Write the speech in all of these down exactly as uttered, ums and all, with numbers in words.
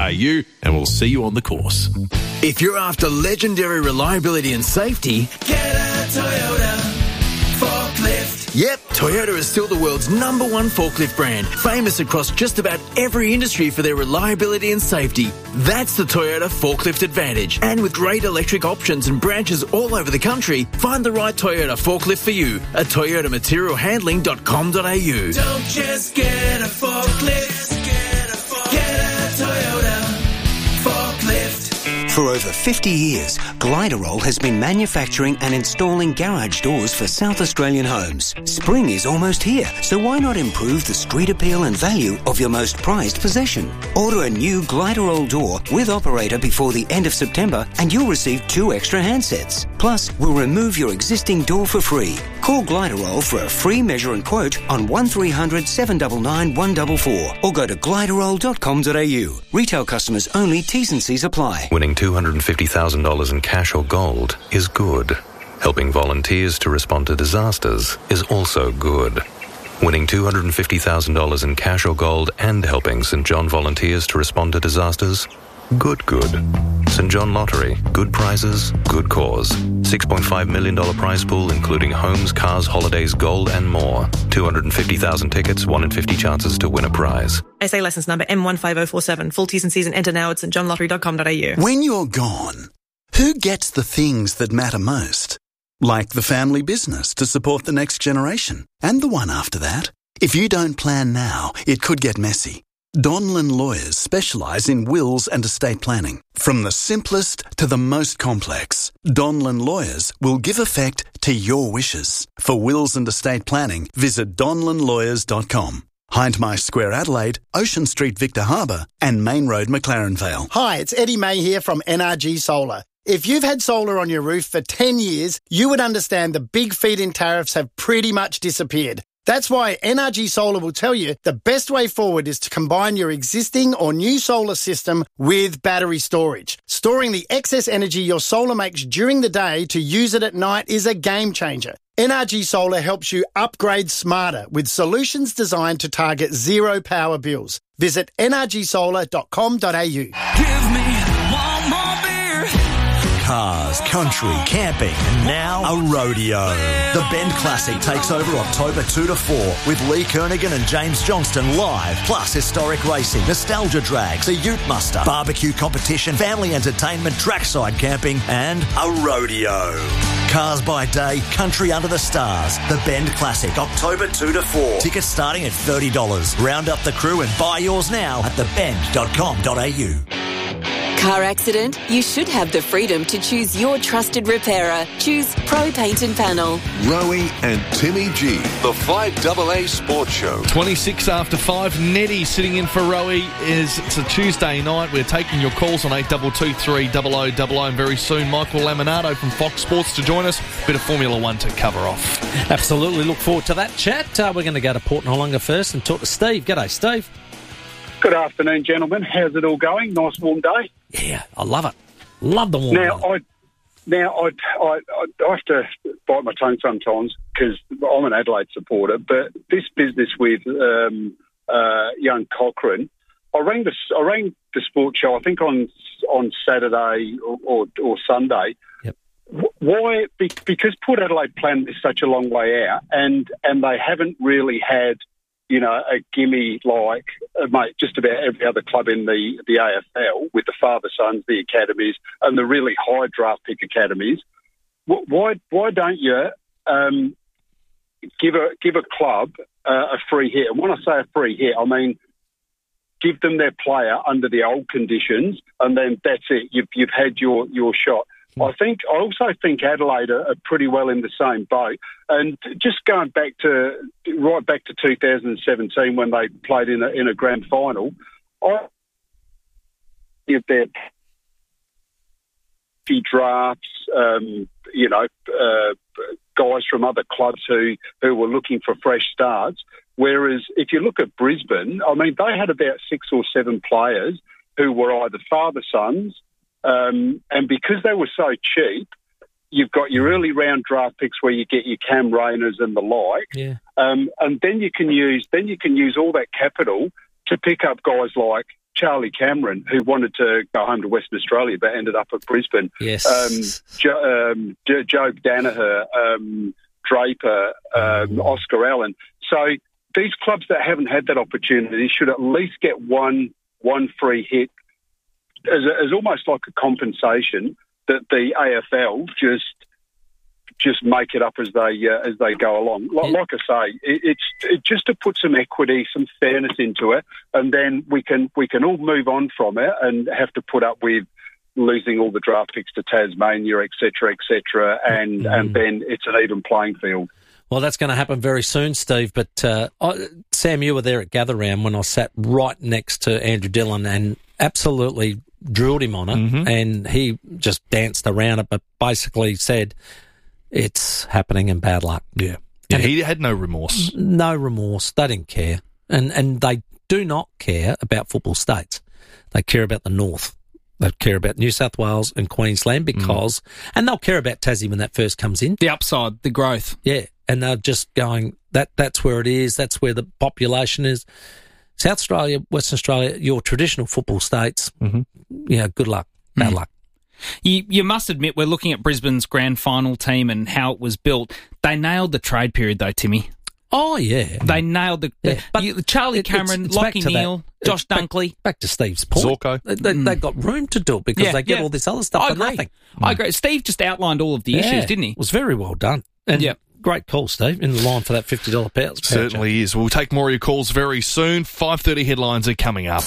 a u, and we'll see you on the course. If you're after legendary reliability and safety, get a Toyota forklift. Yep, Toyota is still the world's number one forklift brand, famous across just about every industry for their reliability and safety. That's the Toyota Forklift Advantage. And with great electric options and branches all over the country, find the right Toyota forklift for you at toyota material handling dot com dot a u. Don't just get a forklift, get a, forklift. Get a Toyota forklift. For over fifty years, Gliderol has been manufacturing and installing garage doors for South Australian homes. Spring is almost here, so why not improve the street appeal and value of your most prized possession? Order a new Gliderol door with operator before the end of September and you'll receive two extra handsets. Plus, we'll remove your existing door for free. Call Gliderol for a free measure and quote on one three hundred seven nine nine one four four or go to gliderol dot com dot a u. Retail customers only, T's and C's apply. Winning two hundred fifty thousand dollars in cash or gold is good. Helping volunteers to respond to disasters is also good. Winning two hundred fifty thousand dollars in cash or gold and helping St John volunteers to respond to disasters? Good, good. St John Lottery. Good prizes, good cause. six point five million dollars prize pool including homes, cars, holidays, gold and more. two hundred fifty thousand tickets, one in fifty chances to win a prize. S A licence number M one five zero four seven. Full T's and C's and enter now at st john lottery dot com dot a u. When you're gone, who gets the things that matter most? Like the family business to support the next generation and the one after that. If you don't plan now, it could get messy. Donlan Lawyers specialise in wills and estate planning. From the simplest to the most complex, Donlan Lawyers will give effect to your wishes. For wills and estate planning, visit donlan lawyers dot com. Hindmarsh Square Adelaide, Ocean Street Victor Harbour and Main Road McLaren Vale. Hi, it's Eddie May here from N R G Solar. If you've had solar on your roof for ten years, you would understand the big feed-in tariffs have pretty much disappeared. That's why N R G Solar will tell you the best way forward is to combine your existing or new solar system with battery storage. Storing the excess energy your solar makes during the day to use it at night is a game changer. N R G Solar helps you upgrade smarter with solutions designed to target zero power bills. Visit n r g solar dot com dot a u. Give me one more beer. Cars, country, camping, and now a rodeo. The Bend Classic takes over October second to fourth with Lee Kernaghan and James Johnston live, plus historic racing, nostalgia drags, a ute muster, barbecue competition, family entertainment, trackside camping, and a rodeo. Cars by day, country under the stars. The Bend Classic, October second to fourth. Tickets starting at thirty dollars. Round up the crew and buy yours now at the bend dot com dot a u. Car accident? You should have the freedom to choose your trusted repairer. Choose Pro Paint and Panel. Rowie and Timmy G, the five A A Sports Show. twenty-six after five. Nettie sitting in for Rowie. Is It's a Tuesday night. We're taking your calls on eight two two three zero zero zero zero, and very soon Michael Laminato from Fox Sports to join us. Bit of Formula One to cover off. Absolutely. Look forward to that chat. Uh, we're going to go to Port Noarlunga first and talk to Steve. G'day, Steve. Good afternoon, gentlemen. How's it all going? Nice warm day. Yeah, I love it. Love the warm now, day. I, now, I, I, I have to bite my tongue sometimes because I'm an Adelaide supporter, but this business with um, uh, young Cochrane, I rang the I rang the sports show, I think on on Saturday or, or, or Sunday. Yep. Why? Be, because Port Adelaide planned this such a long way out, and, and they haven't really had, you know, a gimme like, uh, mate, just about every other club in the, the A F L with the father-sons, the academies, and the really high draft pick academies. Why why don't you um, give a give a club uh, a free hit? And when I say a free hit, I mean give them their player under the old conditions, and then that's it. You've you've had your your shot. I think I also think Adelaide are, are pretty well in the same boat. And just going back to right back to two thousand seventeen when they played in a in a grand final, I give their drafts, um, you know, uh, guys from other clubs who who were looking for fresh starts. Whereas if you look at Brisbane, I mean, they had about six or seven players who were either father-sons. Um, and because they were so cheap, you've got your early round draft picks where you get your Cam Rayners and the like, yeah. um, and then you can use then you can use all that capital to pick up guys like Charlie Cameron, who wanted to go home to Western Australia but ended up at Brisbane. Yes. Um, jo- um, jo- Job Danaher, um, Draper, um, Oscar Allen. So these clubs that haven't had that opportunity should at least get one one free hit as, a, as almost like a compensation that the A F L just just make it up as they uh, as they go along. Like, like I say, it, it's it, just to put some equity, some fairness into it, and then we can we can all move on from it and have to put up with losing all the draft picks to Tasmania, et cetera, et cetera, and mm. and then it's an even playing field. Well, that's going to happen very soon, Steve. But uh, I, Sam, you were there at Gather Round when I sat right next to Andrew Dillon and absolutely drilled him on it, mm-hmm. and he just danced around it, but basically said it's happening and bad luck. Yeah, yeah. He had no remorse. No remorse. They didn't care, and and they do not care about football states. They care about the North. They care about New South Wales and Queensland because, mm. and they'll care about Tassie when that first comes in. The upside, the growth. Yeah, and they're just going, that. that's where it is, that's where the population is. South Australia, Western Australia, your traditional football states, mm-hmm. you know, good luck, bad mm. luck. You, you must admit, we're looking at Brisbane's grand final team and how it was built. They nailed the trade period though, Timmy. Oh, yeah. They nailed the... Yeah, but you, Charlie it, Cameron, it's, it's Lockie Neal, that. Josh back, Dunkley. Back to Steve's point. Zorko. They, they, mm. they got room to do it because yeah, they get yeah. all this other stuff I for agree. nothing. I agree. Steve just outlined all of the yeah. issues, didn't he? It was very well done. And yeah. Great call, Steve, in the line for that fifty dollars pounds. Certainly is. We'll take more of your calls very soon. five thirty headlines are coming up.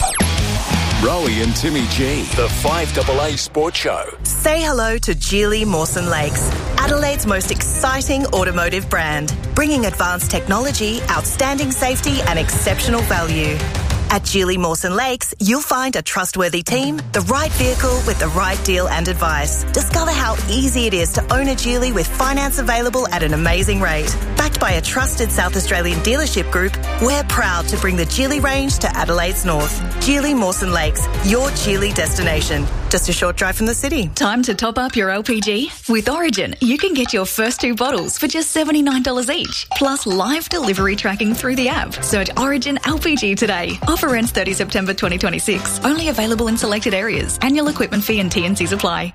Rowie and Timmy G, the five double A Sports Show. Say hello to Geely Mawson Lakes, Adelaide's most exciting automotive brand, bringing advanced technology, outstanding safety and exceptional value. At Geely Mawson Lakes, you'll find a trustworthy team, the right vehicle with the right deal and advice. Discover how easy it is to own a Geely with finance available at an amazing rate. Backed by a trusted South Australian dealership group, we're proud to bring the Geely range to Adelaide's north. Geely Mawson Lakes, your Geely destination. Just a short drive from the city. Time to top up your L P G? With Origin, you can get your first two bottles for just seventy-nine dollars each, plus live delivery tracking through the app. Search Origin L P G today. Offer ends thirtieth of September twenty twenty-six. Only available in selected areas. Annual equipment fee and T and Cs apply.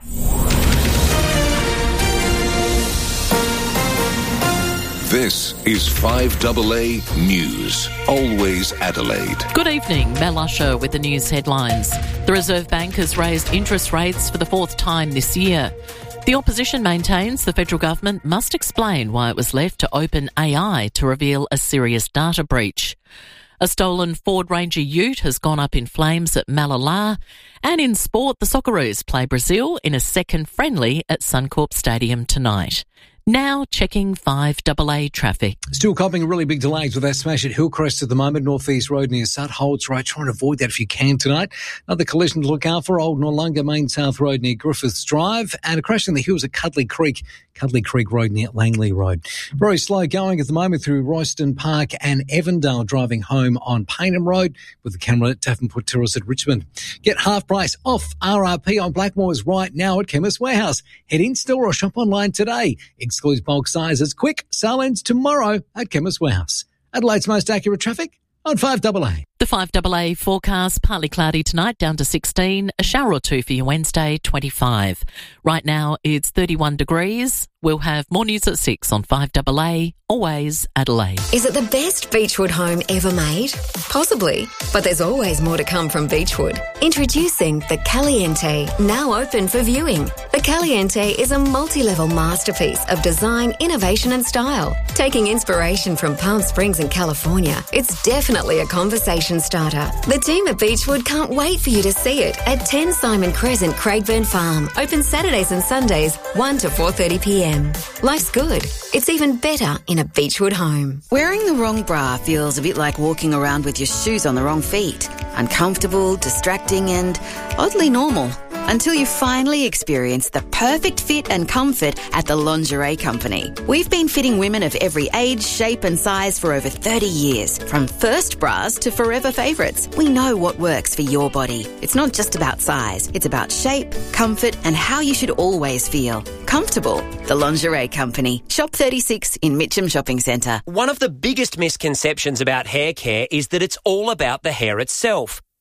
This is five double A News. Always Adelaide. Good evening, Mel Usher with the news headlines. The Reserve Bank has raised interest rates for the fourth time this year. The opposition maintains the federal government must explain why it was left to open A I to reveal a serious data breach. A stolen Ford Ranger ute has gone up in flames at Malala. And in sport, the Socceroos play Brazil in a second friendly at Suncorp Stadium tonight. Now checking five double A traffic. Still copping really big delays with that smash at Hillcrest at the moment. North East Road near Sut Holds Road. Try and avoid that if you can tonight. Another collision to look out for. Old Noarlunga Main South Road near Griffiths Drive. And a crash in the hills at Cuddly Creek. Cuddly Creek Road near Langley Road. Very slow going at the moment through Royston Park and Evandale, driving home on Paynham Road with the camera at Davenport Terrace at Richmond. Get half price off R R P on Blackmores right now at Chemist Warehouse. Head in store or shop online today. Excludes bulk sizes. Quick sale ends tomorrow at Chemist Warehouse. Adelaide's most accurate traffic on five double A. The five double A forecast, partly cloudy tonight, down to sixteen. A shower or two for your Wednesday, twenty-five. Right now, it's thirty-one degrees. We'll have more news at six on five double A, always Adelaide. Is it the best Beechwood home ever made? Possibly, but there's always more to come from Beechwood. Introducing the Caliente, now open for viewing. The Caliente is a multi-level masterpiece of design, innovation and style. Taking inspiration from Palm Springs in California, it's definitely a conversation starter. The team at Beechwood can't wait for you to see it at ten Simon Crescent, Craigburn Farm. Open Saturdays and Sundays, one to four thirty p m. Life's good. It's even better in a Beechwood home. Wearing the wrong bra feels a bit like walking around with your shoes on the wrong feet. Uncomfortable, distracting and oddly normal. Until you finally experience the perfect fit and comfort at the Lingerie Company. We've been fitting women of every age, shape and size for over thirty years. From first bras to forever favourites, we know what works for your body. It's not just about size. It's about shape, comfort and how you should always feel. Comfortable. The Lingerie Company. Shop thirty-six in Mitcham Shopping Centre. One of the biggest misconceptions about hair care is that it's all about the hair itself.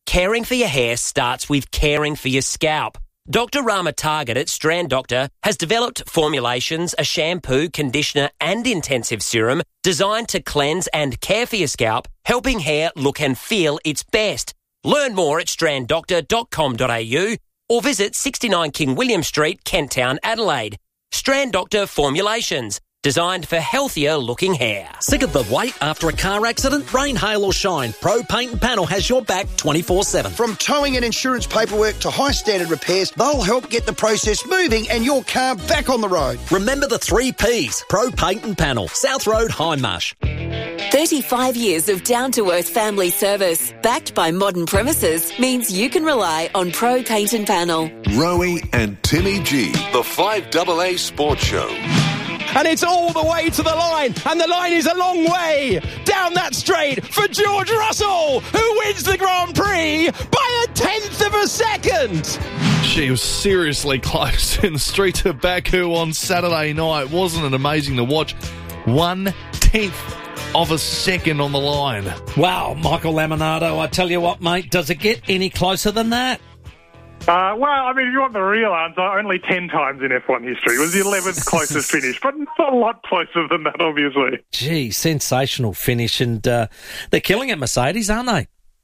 caring for your hair starts with caring for your scalp. Doctor Rama Target at Strand Doctor has developed formulations, a shampoo, conditioner and intensive serum designed to cleanse and care for your scalp, helping hair look and feel its best. Learn more at strand doctor dot com dot a u or visit sixty-nine King William Street, Kent Town, Adelaide. Strand Doctor Formulations, designed for healthier looking hair. Sick of the wait after a car accident? Rain, hail or shine, Pro Paint and Panel has your back twenty-four seven. From towing and insurance paperwork to high standard repairs, they'll help get the process moving and your car back on the road. Remember the three Ps, Pro Paint and Panel, South Road, Hindmarsh. thirty-five years of down-to-earth family service, backed by modern premises, means you can rely on Pro Paint and Panel. Rowie and Timmy G, the five double A Sports Show. And it's all the way to the line, and the line is a long way down that straight for George Russell, who wins the Grand Prix by a tenth of a second. She was seriously close in the streets of Baku on Saturday night. Wasn't it amazing to watch? One tenth of a second on the line. Wow, Michael Laminato, I tell you what, mate, does it get any closer than that? Uh, well, I mean, if you want the real answer, only ten times in F one history. It was the eleventh closest finish, but not a lot closer than that, obviously. Gee, sensational finish, and uh, they're killing it, Mercedes, aren't they?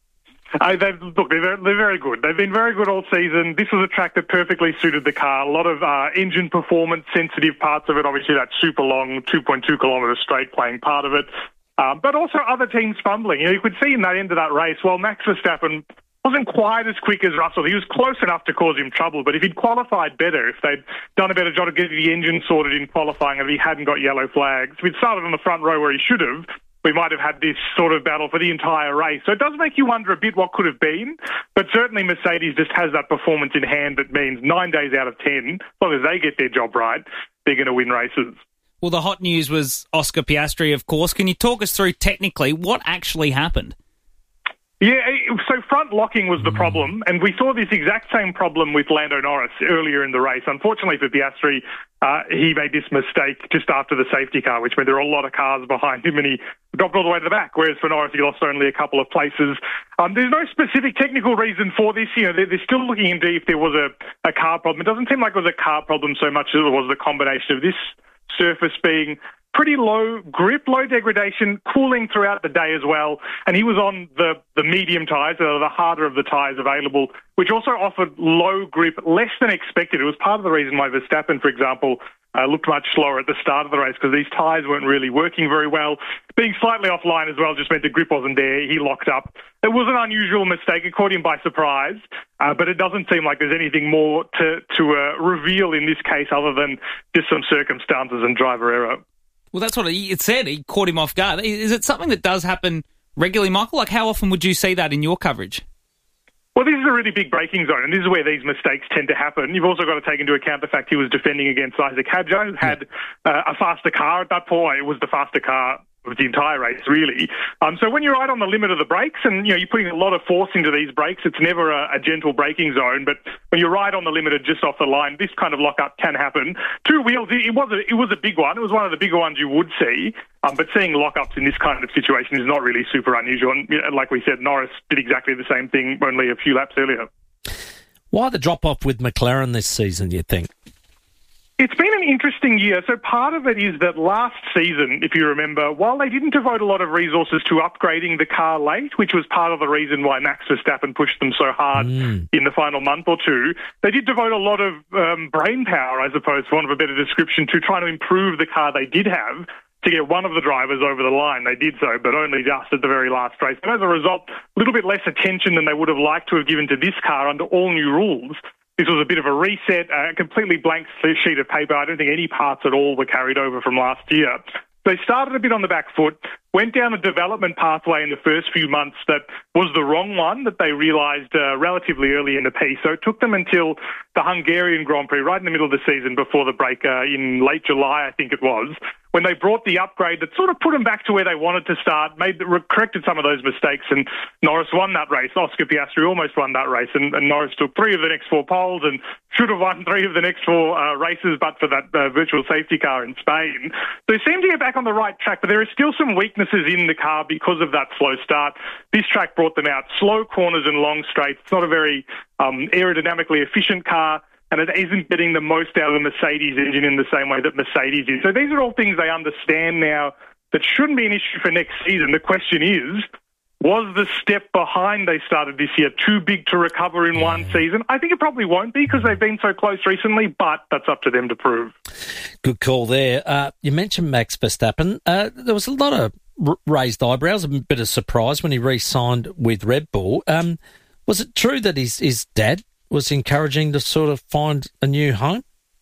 Uh, they've, look, they're, they're very good. They've been very good all season. This was a track that perfectly suited the car. A lot of uh, engine performance-sensitive parts of it. Obviously, that super long two point two kilometre straight playing part of it. Um, but also other teams fumbling. You know, you could see in that end of that race, while Max Verstappen wasn't quite as quick as Russell. He was close enough to cause him trouble, but if he'd qualified better, if they'd done a better job of getting the engine sorted in qualifying, and if he hadn't got yellow flags, if he'd started on the front row where he should have, we might have had this sort of battle for the entire race. So it does make you wonder a bit what could have been, but certainly Mercedes just has that performance in hand that means nine days out of ten, as long as they get their job right, they're going to win races. Well, the hot news was Oscar Piastri, of course. Can you talk us through technically what actually happened? Yeah, so front locking was the problem, and we saw this exact same problem with Lando Norris earlier in the race. Unfortunately for Piastri, uh, he made this mistake just after the safety car, which meant there were a lot of cars behind him, and he dropped all the way to the back, whereas for Norris, he lost only a couple of places. Um, there's no specific technical reason for this. You know, they're, they're still looking into if there was a, a car problem. It doesn't seem like it was a car problem so much as it was the combination of this surface being pretty low grip, low degradation, cooling throughout the day as well. And he was on the, the medium tyres, uh, the harder of the tyres available, which also offered low grip, less than expected. It was part of the reason why Verstappen, for example, uh, looked much slower at the start of the race, because these tyres weren't really working very well. Being slightly offline as well just meant the grip wasn't there. He locked up. It was an unusual mistake. It caught him by surprise, uh, but it doesn't seem like there's anything more to, to uh, reveal in this case other than just some circumstances and driver error. Well, that's what it said. He caught him off guard. Is it something that does happen regularly, Michael? Like, how often would you see that in your coverage? Well, this is a really big braking zone, and this is where these mistakes tend to happen. You've also got to take into account the fact he was defending against Isaac Hadjar, who had uh, a faster car at that point. It was the faster car of the entire race, really. Um, so when you're right on the limit of the brakes, and you know you're putting a lot of force into these brakes, it's never a, a gentle braking zone. But when you're right on the limit, just off the line, this kind of lockup can happen. Two wheels, it, it was a, it was a big one. It was one of the bigger ones you would see. Um, but seeing lockups in this kind of situation is not really super unusual. And you know, like we said, Norris did exactly the same thing only a few laps earlier. Why the drop off with McLaren this season, you think? It's been an interesting year. So part of it is that last season, if you remember, while they didn't devote a lot of resources to upgrading the car late, which was part of the reason why Max Verstappen pushed them so hard mm. in the final month or two, they did devote a lot of um, brain power, I suppose, for want of a better description, to trying to improve the car they did have to get one of the drivers over the line. They did so, but only just at the very last race. And as a result, a little bit less attention than they would have liked to have given to this car under all new rules. This was a bit of a reset, a completely blank sheet of paper. I don't think any parts at all were carried over from last year. They started a bit on the back foot, went down a development pathway in the first few months that was the wrong one, that they realised uh, relatively early in the piece. So it took them until the Hungarian Grand Prix, right in the middle of the season before the break uh, in late July, I think it was, when they brought the upgrade that sort of put them back to where they wanted to start, made corrected some of those mistakes, and Norris won that race. Oscar Piastri almost won that race, and, and Norris took three of the next four poles and should have won three of the next four uh, races, but for that uh, virtual safety car in Spain. So they seem to get back on the right track, but there are still some weaknesses in the car because of that slow start. This track brought them out. Slow corners and long straights. It's not a very um, aerodynamically efficient car, and it isn't getting the most out of the Mercedes engine in the same way that Mercedes is. So these are all things they understand now that shouldn't be an issue for next season. The question is, was the step behind they started this year too big to recover in one season? I think it probably won't be because they've been so close recently, but that's up to them to prove. Good call there. Uh, you mentioned Max Verstappen. Uh, there was a lot of r- raised eyebrows, a bit of surprise when he re-signed with Red Bull. Um, was it true that his, his dad was encouraging to sort of find a new home?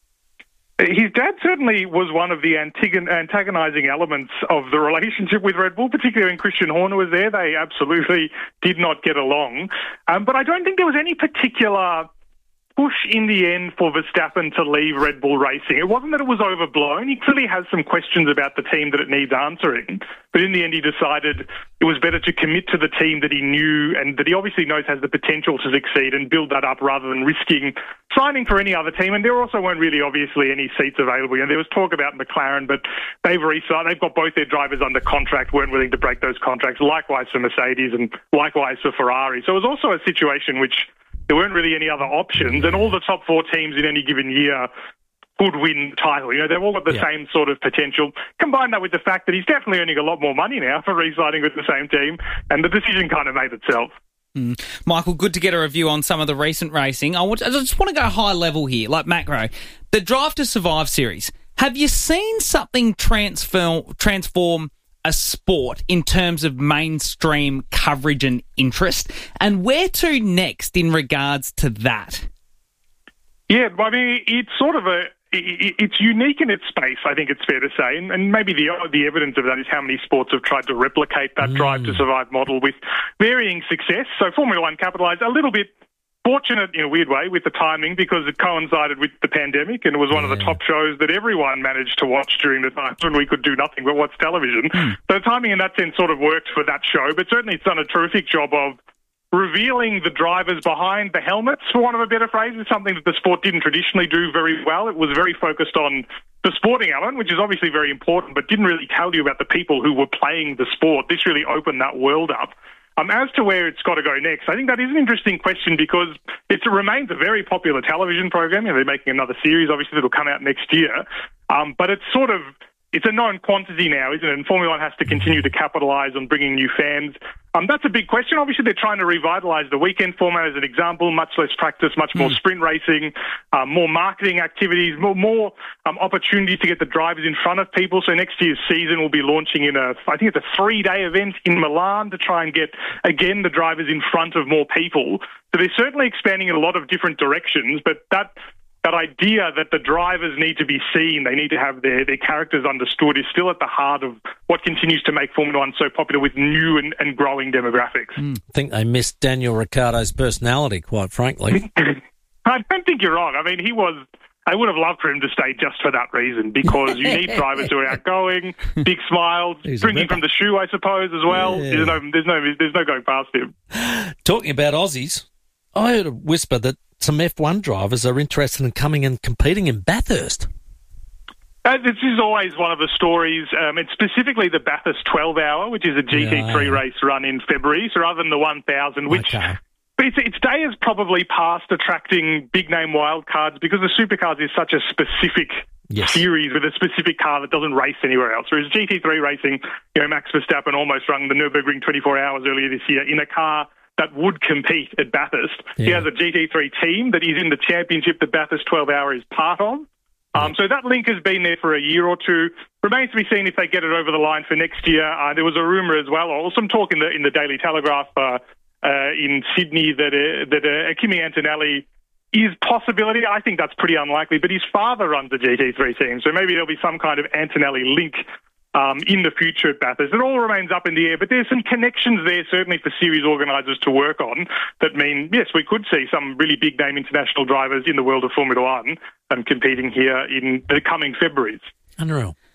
His dad certainly was one of the antagonising elements of the relationship with Red Bull, particularly when Christian Horner was there. They absolutely did not get along. Um, but I don't think there was any particular push in the end for Verstappen to leave Red Bull Racing. It wasn't that it was overblown. He clearly has some questions about the team that it needs answering. But in the end, he decided it was better to commit to the team that he knew and that he obviously knows has the potential to succeed and build that up rather than risking signing for any other team. And there also weren't really obviously any seats available. And there was talk about McLaren, but they've re-signed. They've got both their drivers under contract, weren't willing to break those contracts. Likewise for Mercedes and likewise for Ferrari. So it was also a situation which there weren't really any other options, and all the top four teams in any given year could win the title. You know, they've all got the yeah. same sort of potential. Combine that with the fact that he's definitely earning a lot more money now for re-signing with the same team, and the decision kind of made itself. Mm. Michael, good to get a review on some of the recent racing. I, want, I just want to go high level here, like macro. The Drive to Survive series. Have you seen something transform, transform a sport in terms of mainstream coverage and interest? And where to next in regards to that? Yeah, I mean, it's sort of a, it's unique in its space, I think it's fair to say. And, and maybe the the evidence of that is how many sports have tried to replicate that mm. Drive to Survive model with varying success. So Formula One capitalised a little bit, fortunate in a weird way with the timing because it coincided with the pandemic and it was one yeah. of the top shows that everyone managed to watch during the time when we could do nothing but watch television. Mm. So the timing in that sense sort of worked for that show, but certainly it's done a terrific job of revealing the drivers behind the helmets, for want of a better phrase. It's something that the sport didn't traditionally do very well. It was very focused on the sporting element, which is obviously very important, but didn't really tell you about the people who were playing the sport. This really opened that world up. Um, as to where it's got to go next, I think that is an interesting question because it remains a very popular television program. You know, they're making another series, obviously, that'll come out next year. Um, but it's sort of, it's a known quantity now, isn't it? And Formula One has to continue to capitalise on bringing new fans. Um, that's a big question. Obviously, they're trying to revitalise the weekend format as an example, much less practice, much more mm. sprint racing, um, more marketing activities, more, more um, opportunities to get the drivers in front of people. So next year's season will be launching in a, I think it's a three-day event in Milan to try and get, again, the drivers in front of more people. So they're certainly expanding in a lot of different directions, but that... That idea that the drivers need to be seen, they need to have their, their characters understood, is still at the heart of what continues to make Formula One so popular with new and, and growing demographics. Mm. I think they missed Daniel Ricciardo's personality, quite frankly. I don't think you're wrong. I mean, he was... I would have loved for him to stay just for that reason, because you need drivers who are outgoing, big smiles, He's drinking from the shoe, I suppose, as well. Yeah. There's no, there's no, there's no going past him. Talking about Aussies, I heard a whisper that some F one drivers are interested in coming and competing in Bathurst. Uh, this is always one of the stories. Um, it's specifically the Bathurst twelve hour, which is a G T three yeah. race run in February, so rather than the one thousand, which okay. its, its day is probably past attracting big-name wildcards because the Supercars is such a specific yes. series with a specific car that doesn't race anywhere else. Whereas G T three racing, you know, Max Verstappen almost run the Nürburgring twenty-four hours earlier this year in a car that would compete at Bathurst. Yeah. He has a G T three team that is in the championship that Bathurst twelve hour is part of. Um, so that link has been there for a year or two. Remains to be seen if they get it over the line for next year. Uh, there was a rumour as well, or some talk in the in the Daily Telegraph uh, uh, in Sydney that uh, that uh, Kimi Antonelli is possibility. I think that's pretty unlikely, but his father runs a G T three team, so maybe there'll be some kind of Antonelli link Um, in the future at Bathurst. It all remains up in the air, but there's some connections there, certainly for series organisers to work on, that mean, yes, we could see some really big-name international drivers in the world of Formula One um, competing here in the coming Februarys. Unreal.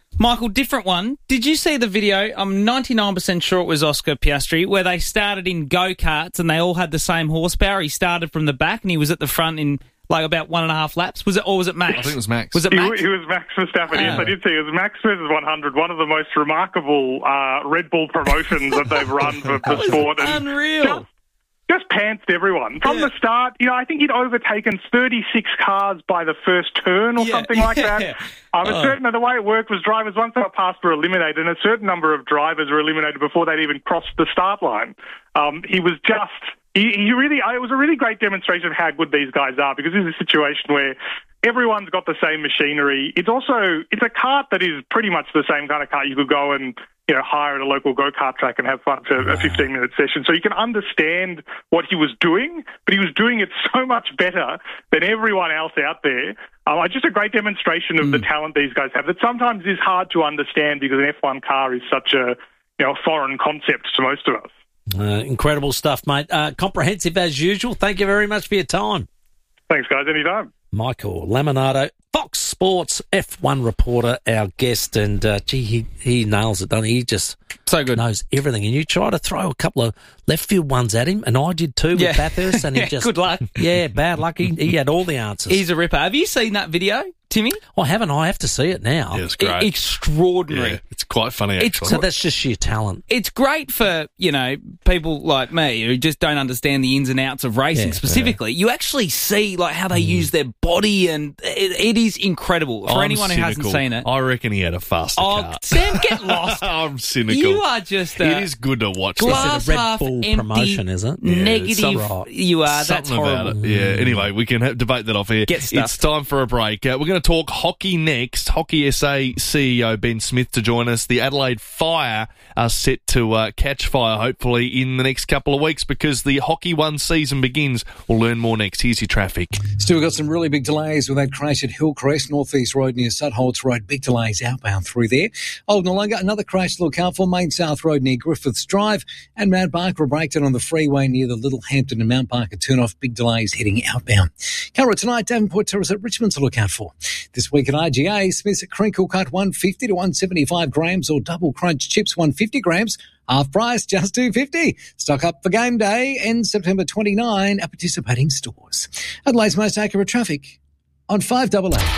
Michael, different one. Did you see the video? I'm ninety-nine percent sure it was Oscar Piastri, where they started in go-karts and they all had the same horsepower. He started from the back and he was at the front in like about one and a half laps. Was it, or was it Max? I think it was Max. Was it Max? He, he was Max Verstappen, Oh. yes, I did see. It was Max versus one hundred, one of the most remarkable uh, Red Bull promotions that they've run for the sport. And unreal. Just, just pantsed everyone. From Yeah. the start, you know, I think he'd overtaken thirty-six cars by the first turn or Yeah, something like yeah. that. Um, a Oh. certain, the way it worked was drivers, once they were passed, were eliminated, and a certain number of drivers were eliminated before they'd even crossed the start line. Um, he was just... He, he really, it was a really great demonstration of how good these guys are, because this is a situation where everyone's got the same machinery. It's also, it's a kart that is pretty much the same kind of kart you could go and, you know, hire at a local go-kart track and have fun for a fifteen minute session. So you can understand what he was doing, but he was doing it so much better than everyone else out there. Um, just a great demonstration of the talent these guys have that sometimes is hard to understand because an F one car is such a, you know, foreign concept to most of us. Uh, incredible stuff, mate. Uh, comprehensive as usual. Thank you very much for your time. Thanks, guys. Anytime. Michael Laminato, Fox Sports F one reporter, our guest, and uh, gee, he, he nails it, doesn't he? He just so good. knows everything. And you try to throw a couple of left field ones at him, and I did too with Yeah. Bathurst, and he Yeah, just good luck. Yeah, bad luck. He, he had all the answers. He's a ripper. Have you seen that video, Timmy? I haven't. I have to see it now. Yeah, it's great. E- extraordinary. Yeah, it's quite funny, actually. It's- So that's just sheer talent. It's great for, you know, people like me who just don't understand the ins and outs of racing Yeah, specifically. You actually see like how they use their body, and it, it is incredible. For I'm anyone who hasn't cynical. seen it. I reckon he had a faster Oh, car. Sam, get lost. I'm cynical. You are just a It is good to watch. glass that. half Bull empty, promotion, is it? Yeah, negative. some- you are. That's Something horrible. about it. Yeah. Anyway, we can have, debate that off here. Get stuffed. It's time for a break. Uh, we're going to talk hockey next. Hockey S A C E O Ben Smith to join us. The Adelaide Fire are set to uh, catch fire, hopefully, in the next couple of weeks because the Hockey One season begins. We'll learn more next. Here's your traffic. Still, we've got some really big delays with that crash at Hillcrest, North East Road near Sutholts Road. Big delays outbound through there. Old Noongar, another crash to look out for. Main South Road near Griffiths Drive. And Mount Barker, a breakdown on the freeway near the Little Hampton and Mount Barker turn-off. Big delays heading outbound. Carra tonight, Davenport Terrace at Richmond to look out for. This week at I G A, Smith's Crinkle Cut one fifty to one seventy-five grams or Double Crunch Chips one fifty grams. Half price, just two fifty. Stock up for game day and September twenty-ninth at participating stores. Adelaide's most accurate traffic on five double A.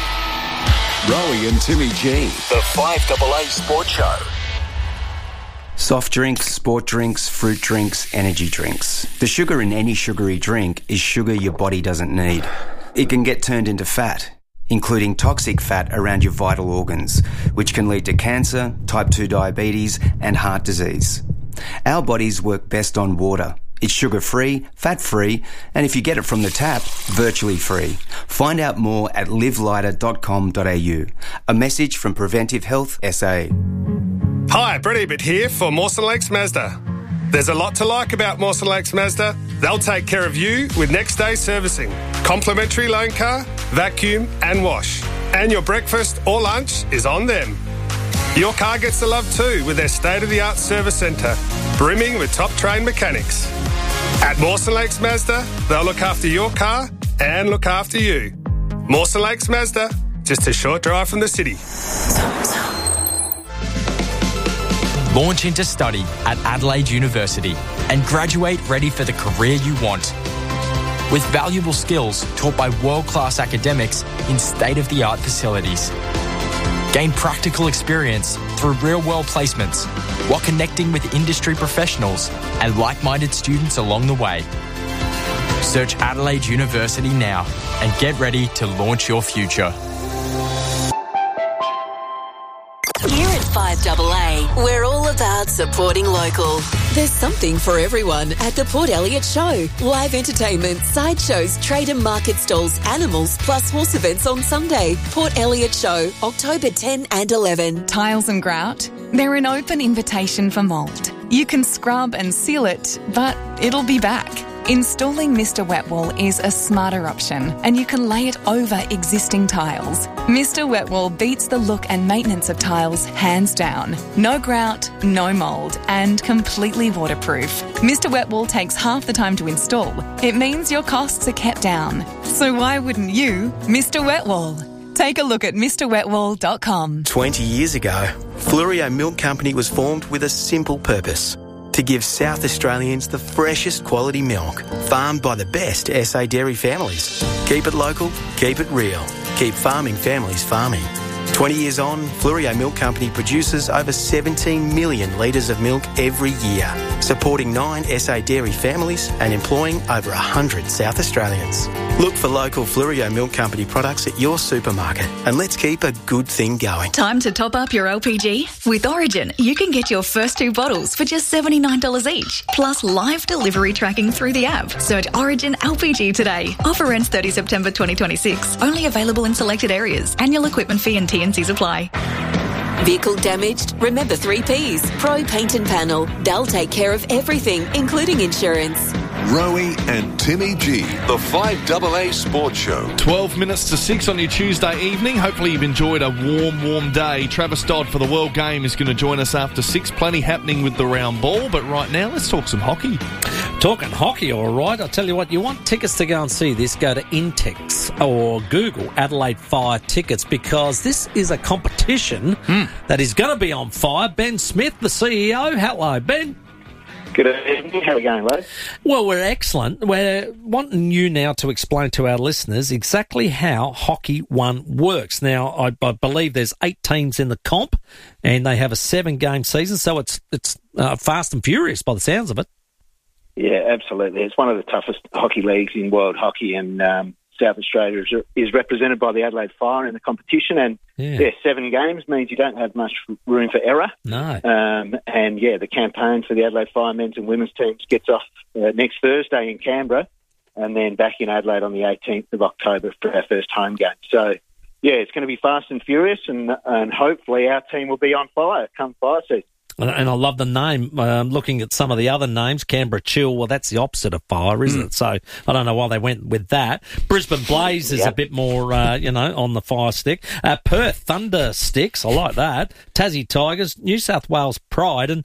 Rowie and Timmy G, the five double A Sports Show. Soft drinks, sport drinks, fruit drinks, energy drinks. The sugar in any sugary drink is sugar your body doesn't need. It can get turned into fat, including toxic fat around your vital organs, which can lead to cancer, type two diabetes, and heart disease. Our bodies work best on water. It's sugar-free, fat-free, and if you get it from the tap, virtually free. Find out more at live lighter dot com dot a u. A message from Preventive Health S A. Hi, Brett Ebert here for Mawson Lakes Mazda. There's a lot to like about Mawson Lakes Mazda. They'll take care of you with next day servicing, complimentary loan car, vacuum and wash. And your breakfast or lunch is on them. Your car gets the love too with their state-of-the-art service centre, brimming with top-trained mechanics. At Mawson Lakes Mazda, they'll look after your car and look after you. Mawson Lakes Mazda, just a short drive from the city. Launch into study at Adelaide University and graduate ready for the career you want. With valuable skills taught by world-class academics in state-of-the-art facilities. Gain practical experience through real-world placements while connecting with industry professionals and like-minded students along the way. Search Adelaide University now and get ready to launch your future. Here at five double A, we're all about supporting local. There's something for everyone at the Port Elliot Show. Live entertainment, side shows, trade and market stalls, animals, plus horse events on Sunday. Port Elliot Show, October tenth and eleventh. Tiles and grout, they're an open invitation for mould. You can scrub and seal it, but it'll be back. Installing Mister Wetwall is a smarter option, and you can lay it over existing tiles. Mister Wetwall beats the look and maintenance of tiles hands down. No grout, no mould, and completely waterproof. Mister Wetwall takes half the time to install. It means your costs are kept down. So why wouldn't you, Mister Wetwall? Take a look at Mr Wetwall dot com. twenty years ago, Flurio Milk Company was formed with a simple purpose: to give South Australians the freshest quality milk, farmed by the best S A dairy families. Keep it local, keep it real, keep farming families farming. twenty years on, Flurio Milk Company produces over seventeen million litres of milk every year, supporting nine S A dairy families and employing over one hundred South Australians. Look for local Flurio Milk Company products at your supermarket, and let's keep a good thing going. Time to top up your L P G? With Origin, you can get your first two bottles for just seventy-nine dollars each, plus live delivery tracking through the app. Search Origin L P G today. Offer ends thirtieth September twenty twenty-six. Only available in selected areas. Annual equipment fee and T N Cs apply. Vehicle damaged? Remember three Ps. Pro Paint and Panel. They'll take care of everything, including insurance. Rowie and Timmy G, the five double A Sports Show. twelve minutes to six on your Tuesday evening. Hopefully you've enjoyed a warm, warm day. Travis Dodd for the World Game is going to join us after six. Plenty happening with the round ball, but right now let's talk some hockey. Talking hockey, all right. I'll tell you what, you want tickets to go and see this, go to Intex or Google Adelaide Fire tickets, because this is a competition mm. that is going to be on fire. Ben Smith, the C E O. Hello, Ben. Good evening. How are we going, Les? Well, we're excellent. We're wanting you now to explain to our listeners exactly how Hockey One works. Now, I, I believe there's eight teams in the comp, and they have a seven-game season, so it's it's uh, fast and furious by the sounds of it. Yeah, absolutely. It's one of the toughest hockey leagues in world hockey, and um, South Australia is, is represented by the Adelaide Fire in the competition, and yeah. yeah, seven games means you don't have much room for error. No. Um, and yeah, the campaign for the Adelaide Fire men's and women's teams gets off uh, next Thursday in Canberra, and then back in Adelaide on the eighteenth of October for our first home game. So yeah, it's going to be fast and furious, and and hopefully our team will be on fire come fire season. And I love the name. Um, looking at some of the other names, Canberra Chill, well, that's the opposite of fire, isn't mm. it? So I don't know why they went with that. Brisbane Blaze is yep. a bit more, uh, you know, on the fire stick. Uh, Perth Thunder Sticks, I like that. Tassie Tigers, New South Wales Pride, and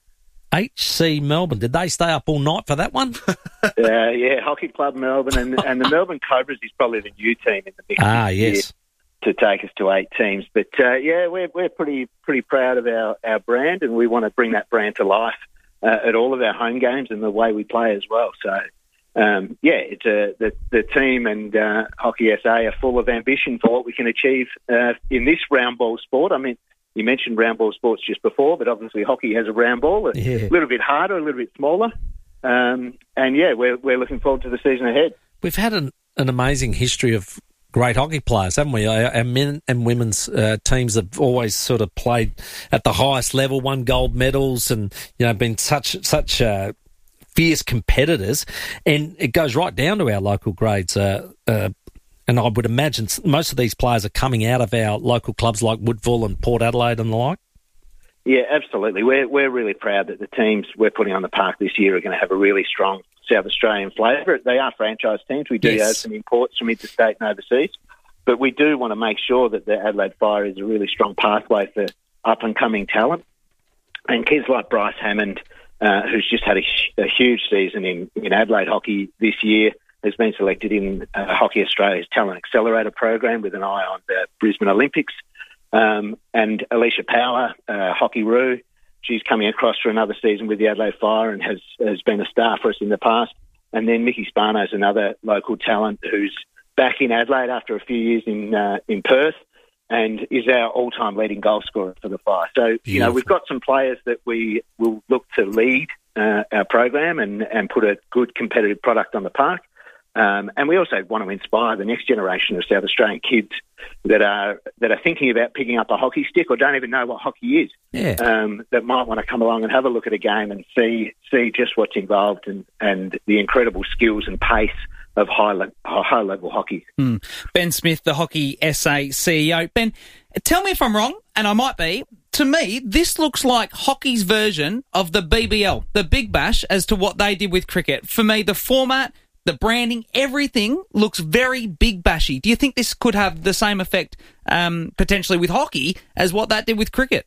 H C Melbourne. Did they stay up all night for that one? uh, yeah, Hockey Club Melbourne, and, and the Melbourne Cobras is probably the new team in the mix. Ah, yes. To take us to eight teams. But, uh, yeah, we're we're pretty pretty proud of our, our brand, and we want to bring that brand to life uh, at all of our home games and the way we play as well. So, um, yeah, it's a, the, the team and uh, Hockey S A are full of ambition for what we can achieve uh, in this round ball sport. I mean, you mentioned round ball sports just before, but obviously hockey has a round ball, a yeah. little bit harder, a little bit smaller. Um, and, yeah, we're we're looking forward to the season ahead. We've had an, an amazing history of great hockey players, haven't we? Our, our men and women's uh, teams have always sort of played at the highest level, won gold medals, and you know been such such uh, fierce competitors. And it goes right down to our local grades. Uh, uh, and I would imagine most of these players are coming out of our local clubs like Woodville and Port Adelaide and the like. Yeah, absolutely. We're we're really proud that the teams we're putting on the park this year are going to have a really strong South Australian flavour. They are franchise teams. We do yes. have some imports from interstate and overseas, but we do want to make sure that the Adelaide Fire is a really strong pathway for up-and-coming talent. And kids like Bryce Hammond, uh, who's just had a, a huge season in, in Adelaide hockey this year, has been selected in uh, Hockey Australia's Talent Accelerator program with an eye on the Brisbane Olympics. Um, and Alicia Power, uh, Hockey Roo, she's coming across for another season with the Adelaide Fire and has, has been a star for us in the past. And then Mickey Spano's another local talent who's back in Adelaide after a few years in uh, in Perth and is our all-time leading goal scorer for the Fire. So, Beautiful. you know, we've got some players that we will look to lead uh, our program and, and put a good competitive product on the park. Um, and we also want to inspire the next generation of South Australian kids that are that are thinking about picking up a hockey stick or don't even know what hockey is. Yeah. Um, that might want to come along and have a look at a game and see see just what's involved and, and the incredible skills and pace of high le- high level hockey. Mm. Ben Smith, the Hockey S A C E O. Ben, tell me if I'm wrong, and I might be. To me, this looks like hockey's version of the B B L, the Big Bash, as to what they did with cricket. For me, the format, the branding, everything looks very Big Bashy. Do you think this could have the same effect um, potentially with hockey as what that did with cricket?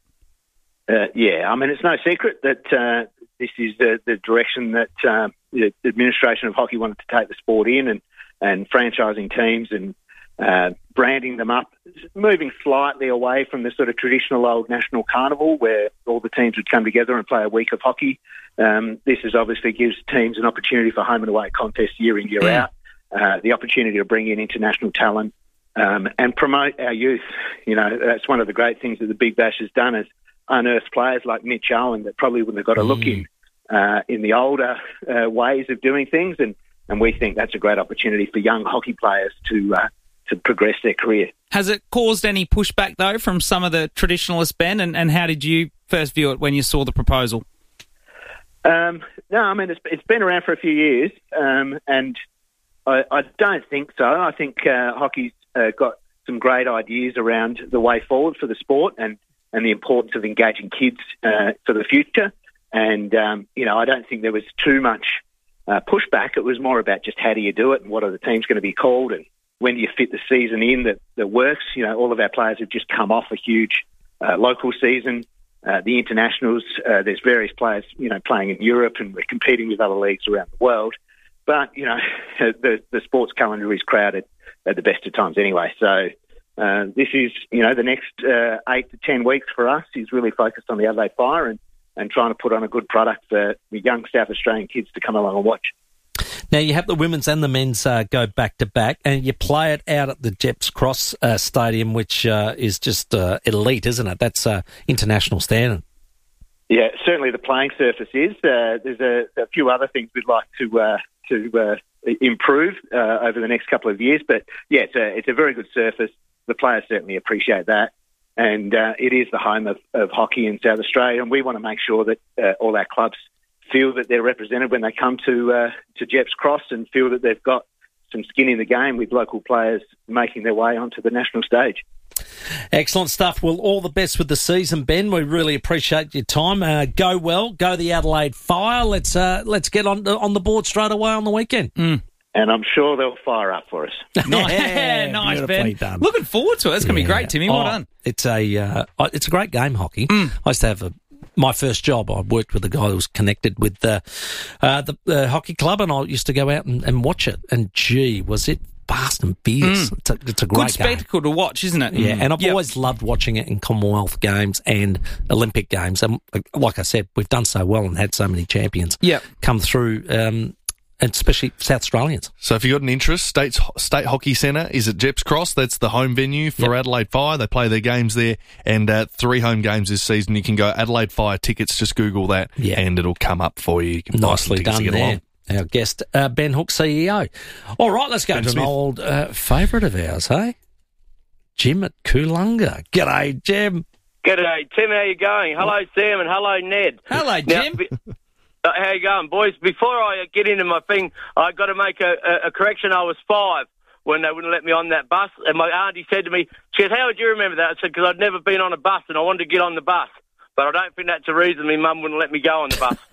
Uh, yeah, I mean, it's no secret that uh, this is the, the direction that uh, the administration of hockey wanted to take the sport in, and, and franchising teams and uh, branding them up, moving slightly away from the sort of traditional old national carnival where all the teams would come together and play a week of hockey. Um, this is obviously gives teams an opportunity for home and away contests year in, year Mm. out, uh, the opportunity to bring in international talent um, and promote our youth. You know, that's one of the great things that the Big Bash has done is unearth players like Mitch Owen that probably wouldn't have got a look in uh, in the older uh, ways of doing things, and, and we think that's a great opportunity for young hockey players to uh, to progress their career. Has it caused any pushback, though, from some of the traditionalists, Ben, and, and how did you first view it when you saw the proposal? Um, no, I mean, it's, it's been around for a few years, um, and I, I don't think so. I think uh, hockey's uh, got some great ideas around the way forward for the sport and and the importance of engaging kids uh, for the future. And, um, you know, I don't think there was too much uh, pushback. It was more about just how do you do it and what are the teams going to be called and when do you fit the season in that, that works. You know, all of our players have just come off a huge uh, local season. Uh, the internationals, uh, there's various players, you know, playing in Europe and we're competing with other leagues around the world. But, you know, the, the sports calendar is crowded at the best of times anyway. So, Uh, this is, you know, the next uh, eight to ten weeks for us is really focused on the Adelaide Fire and, and trying to put on a good product for the young South Australian kids to come along and watch. Now, you have the women's and the men's uh, go back-to-back, and you play it out at the Jeps Cross uh, Stadium, which uh, is just uh, elite, isn't it? That's uh, international standard. Yeah, certainly the playing surface is. Uh, there's a, a few other things we'd like to uh, to uh, improve uh, over the next couple of years, but, yeah, it's a, it's a very good surface. The players certainly appreciate that. And uh, it is the home of, of hockey in South Australia, and we want to make sure that uh, all our clubs feel that they're represented when they come to uh, to Jeps Cross and feel that they've got some skin in the game with local players making their way onto the national stage. Excellent stuff. Well, all the best with the season, Ben. We really appreciate your time. Uh, go well. Go the Adelaide Fire. Let's uh, let's get on on the board straight away on the weekend. Mm. And I'm sure they'll fire up for us. Nice, Yeah, nice, beautifully Ben. done. Looking forward to it. It's going to Yeah. be great, Timmy. Well Oh, done. It's a uh, it's a great game, hockey. Mm. I used to have a my first job. I worked with a guy who was connected with the uh, the uh, hockey club, and I used to go out and, and watch it. And gee, was it fast and fierce? Mm. It's, a, it's a great Good spectacle game. to watch, isn't it? Yeah, and I've Yep. always loved watching it in Commonwealth Games and Olympic Games. And uh, like I said, we've done so well and had so many champions Yep. come through. Um, and especially South Australians. So if you've got an interest, State's, State Hockey Centre is at Jeps Cross. That's the home venue for Yep. Adelaide Fire. They play their games there, and uh, three home games this season. You can go Adelaide Fire tickets, just Google that, Yeah. and it'll come up for you. You can buy some Nicely tickets to done get there. along. Our guest, uh, Ben Hook, C E O. All right, let's go Ben to Smith. an old uh, favourite of ours, hey? Jim at Coolunga. G'day, Jim. G'day, Tim. How you going? Hello, Sam, and hello, Ned. Hello, Now, Jim. be- uh, how you going, boys? Before I get into my thing, I got to make a, a, a correction. I was five when they wouldn't let me on that bus, and my auntie said to me, she said, "How would you remember that?" I said, "Because I'd never been on a bus, and I wanted to get on the bus." But I don't think that's the reason my mum wouldn't let me go on the bus.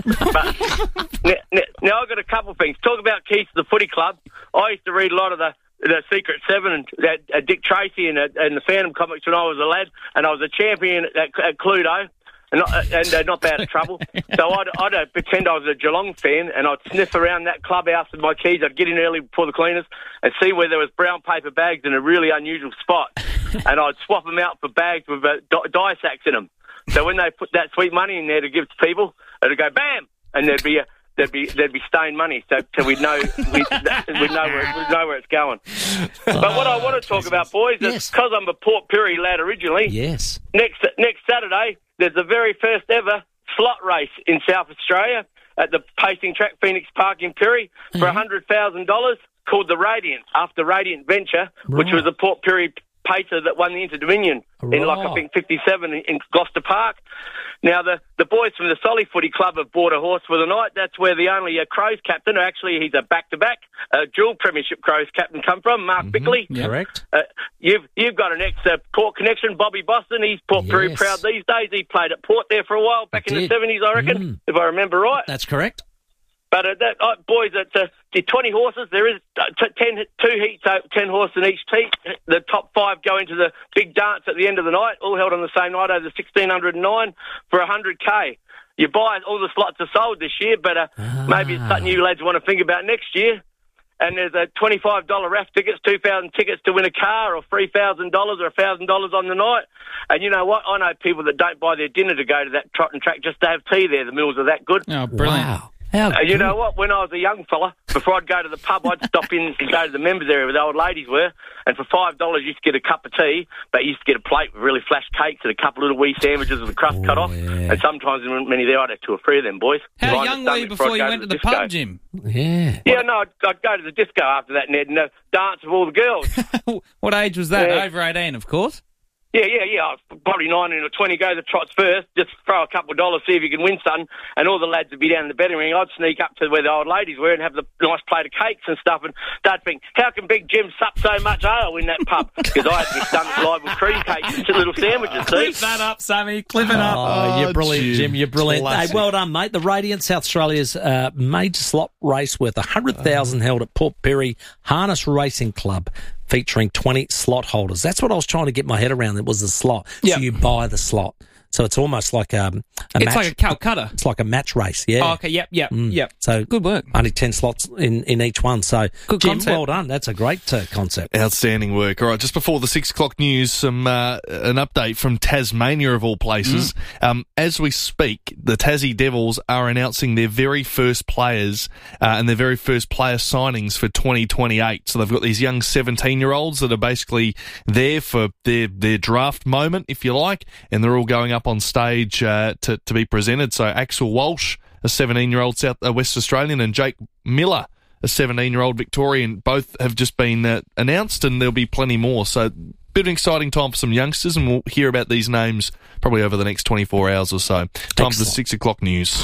But now, now, now I've got a couple of things. Talk about Keith, the footy club. I used to read a lot of the, the Secret Seven and uh, Dick Tracy and, uh, and the Phantom comics when I was a lad, and I was a champion at, at Cluedo. And not, and uh, not bad at trouble. So I'd, I'd uh, pretend I was a Geelong fan, and I'd sniff around that clubhouse with my keys. I'd get in early before the cleaners and see where there was brown paper bags in a really unusual spot, and I'd swap them out for bags with uh, di- die sacks in them. So when they put that sweet money in there to give to people, it'd go bam, and there'd be a There'd be there'd be stained money, so, so we'd know we'd, we'd know where we'd know where it's going. But what I want to talk about, boys, is because I'm a Port Pirie lad originally. Yes. Next next Saturday, there's the very first ever slot race in South Australia at the pacing track Phoenix Park in Pirie for a hundred thousand dollars, called the Radiant, after Radiant Venture, which Right. was a Port Pirie pacer that won the Inter-Dominion in like I Right. think fifty-seven in, in Gloucester Park. Now the the boys from the Solly Footy Club have bought a horse for the night. That's where the only uh, Crows captain, or actually he's a back-to-back uh, dual premiership Crows captain, come from, Mark Bickley. Correct. Uh, you've you've got an ex uh, Port connection, Bobby Boston. He's Port Pirie Yes. proud these days. He played at Port there for a while back in did. the seventies, I reckon, Mm. if I remember right. That's correct. But uh, that, uh, boys, it's uh, twenty horses. There is uh, t- ten, two heats, uh, ten horses in each heat. The top five go into the big dance at the end of the night, all held on the same night over sixteen oh nine for one hundred K. You buy, all the slots are sold this year, but uh, Ah. maybe it's something you lads want to think about next year. and there's a twenty-five dollars R A F tickets, two thousand tickets to win a car, or three thousand dollars or one thousand dollars on the night. And you know what? I know people that don't buy their dinner to go to that trot and track just to have tea there. The meals are that good. Oh, brilliant. Wow. How And you good. know what? When I was a young fella, before I'd go to the pub, I'd stop in and go to the members area where the old ladies were, and for five dollars you used to get a cup of tea, but you used to get a plate with really flash cakes and a couple of little wee sandwiches with the crust Oh, cut off. yeah. And sometimes when many there, I'd have two or three of them, boys. How Right, young I'd were you done it before before I'd you go went to the disco. pub, Jim? Yeah. Yeah, no, I'd, I'd go to the disco after that, Ned, and uh, dance with all the girls. What age was that? Yeah. Over eighteen, of course. Yeah, yeah, yeah. I was probably nineteen or twenty. Go to the trots first. Just throw a couple of dollars, see if you can win something. And all the lads would be down in the betting ring. I'd sneak up to where the old ladies were and have the nice plate of cakes and stuff. And they'd think, how can Big Jim sup so much ale in that pub? Because I had my stomach live with cream cakes and little sandwiches, Clip see? that up, Sammy. Clip it up. Oh, you're Oh, brilliant, Jim. Jim. You're brilliant. Hey, Classic. well done, mate. The Radiant, South Australia's uh, major slot race worth one hundred thousand dollars held at Port Perry Harness Racing Club, featuring twenty slot holders. That's what I was trying to get my head around. It was a slot. Yeah. So you buy the slot. So it's almost like um, a It's match. like a Calcutta. It's like a match race, yeah. Oh, okay, yep, yep, Mm. yep. So Good work. only ten slots in, in each one. So, Good Jim, concept. well done. That's a great uh, concept. Outstanding work. All right, just before the six o'clock news, some uh, an update from Tasmania of all places. Mm. Um, as we speak, the Tassie Devils are announcing their very first players uh, and their very first player signings for twenty twenty-eight. So they've got these young seventeen-year-olds that are basically there for their their draft moment, if you like, and they're all going up on stage uh, to to be presented. So Axel Walsh, a seventeen-year-old South uh, West Australian, and Jake Miller, a seventeen-year-old Victorian, both have just been uh, announced, and there'll be plenty more. So, bit of an exciting time for some youngsters, and we'll hear about these names probably over the next twenty-four hours or so. Time for the six o'clock news.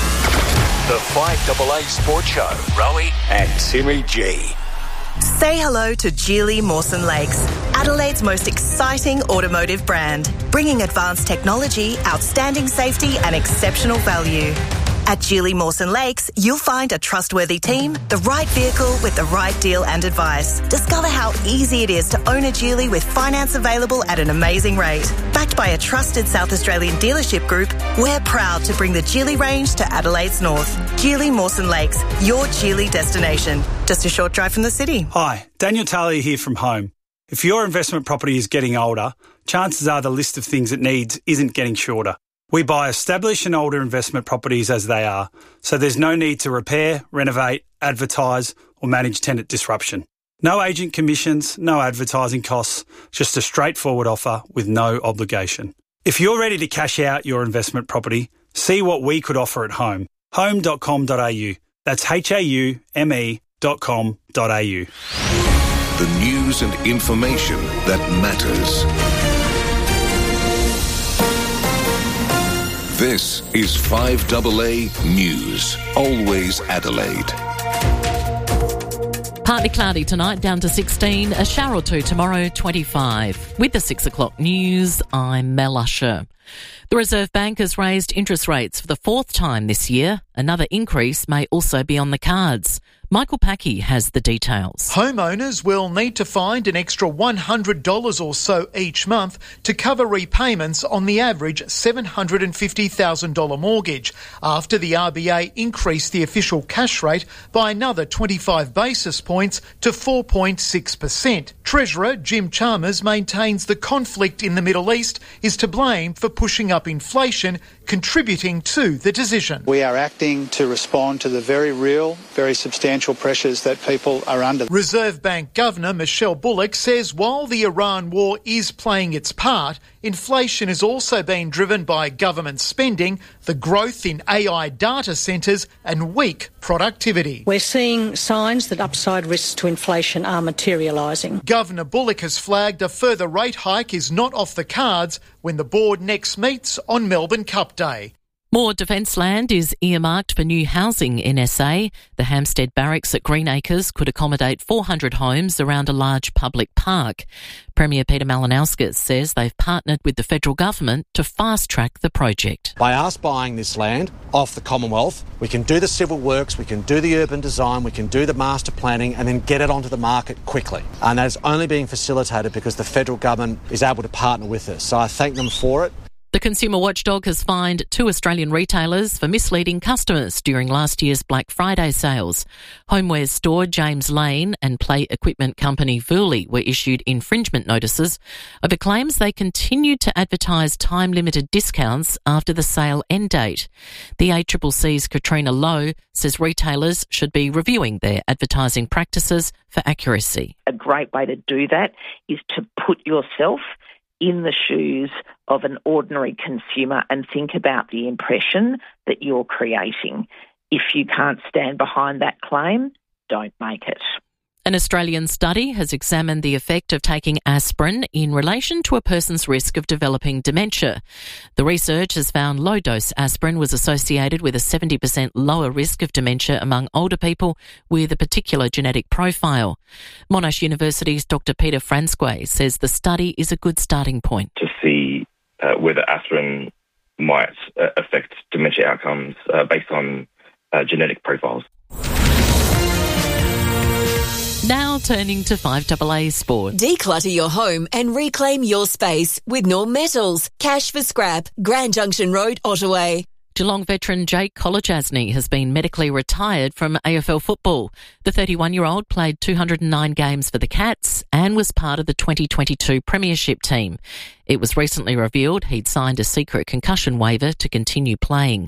The five A A Sports Show. Rowie and Timmy G. Say hello to Geely Mawson Lakes, Adelaide's most exciting automotive brand, bringing advanced technology, outstanding safety and exceptional value. At Geely Mawson Lakes, you'll find a trustworthy team, the right vehicle with the right deal and advice. Discover how easy it is to own a Geely with finance available at an amazing rate. Backed by a trusted South Australian dealership group, we're proud to bring the Geely range to Adelaide's north. Geely Mawson Lakes, your Geely destination. Just a short drive from the city. Hi, Daniel Talia here from Home. If your investment property is getting older, chances are the list of things it needs isn't getting shorter. We buy established and older investment properties as they are, so there's no need to repair, renovate, advertise or manage tenant disruption. No agent commissions, no advertising costs, just a straightforward offer with no obligation. If you're ready to cash out your investment property, see what we could offer at Home. home dot com dot a u. That's H A U M E dot com dot a u. The news and information that matters. This is five A A News. Always Adelaide. Partly cloudy tonight, down to sixteen. A shower or two tomorrow, twenty-five. With the six o'clock news, I'm Mel Usher. The Reserve Bank has raised interest rates for the fourth time this year. Another increase may also be on the cards. Michael Packey has the details. Homeowners will need to find an extra one hundred dollars or so each month to cover repayments on the average seven hundred fifty thousand dollars mortgage after the R B A increased the official cash rate by another twenty-five basis points to four point six percent. Treasurer Jim Chalmers maintains the conflict in the Middle East is to blame for pushing up inflation, contributing to the decision. We are acting to respond to the very real, very substantial pressures that people are under. Reserve Bank Governor Michelle Bullock says while the Iran war is playing its part, inflation is also being driven by government spending, the growth in A I data centres and weak productivity. We're seeing signs that upside risks to inflation are materialising. Governor Bullock has flagged a further rate hike is not off the cards when the board next meets on Melbourne Cup Day. More defence land is earmarked for new housing in S A. The Hampstead Barracks at Greenacres could accommodate four hundred homes around a large public park. Premier Peter Malinauskas says they've partnered with the federal government to fast-track the project. By us buying this land off the Commonwealth, we can do the civil works, we can do the urban design, we can do the master planning and then get it onto the market quickly. And that is only being facilitated because the federal government is able to partner with us. So I thank them for it. The consumer watchdog has fined two Australian retailers for misleading customers during last year's Black Friday sales. Homewares store James Lane and play equipment company Vuli were issued infringement notices over claims they continued to advertise time-limited discounts after the sale end date. The A C C C's Katrina Lowe says retailers should be reviewing their advertising practices for accuracy. A great way to do that is to put yourself in the shoes of an ordinary consumer and think about the impression that you're creating. If you can't stand behind that claim, don't make it. An Australian study has examined the effect of taking aspirin in relation to a person's risk of developing dementia. The research has found low-dose aspirin was associated with a seventy percent lower risk of dementia among older people with a particular genetic profile. Monash University's Doctor Peter Franzquay says the study is a good starting point. To see uh, whether aspirin might uh, affect dementia outcomes uh, based on uh, genetic profiles. Now turning to five A A Sport. Declutter your home and reclaim your space with Norm Metals. Cash for scrap. Grand Junction Road, Ottaway. Geelong veteran Jake Kolodjasny has been medically retired from A F L football. The thirty-one-year-old played two hundred nine games for the Cats and was part of the twenty twenty-two Premiership team. It was recently revealed he'd signed a secret concussion waiver to continue playing.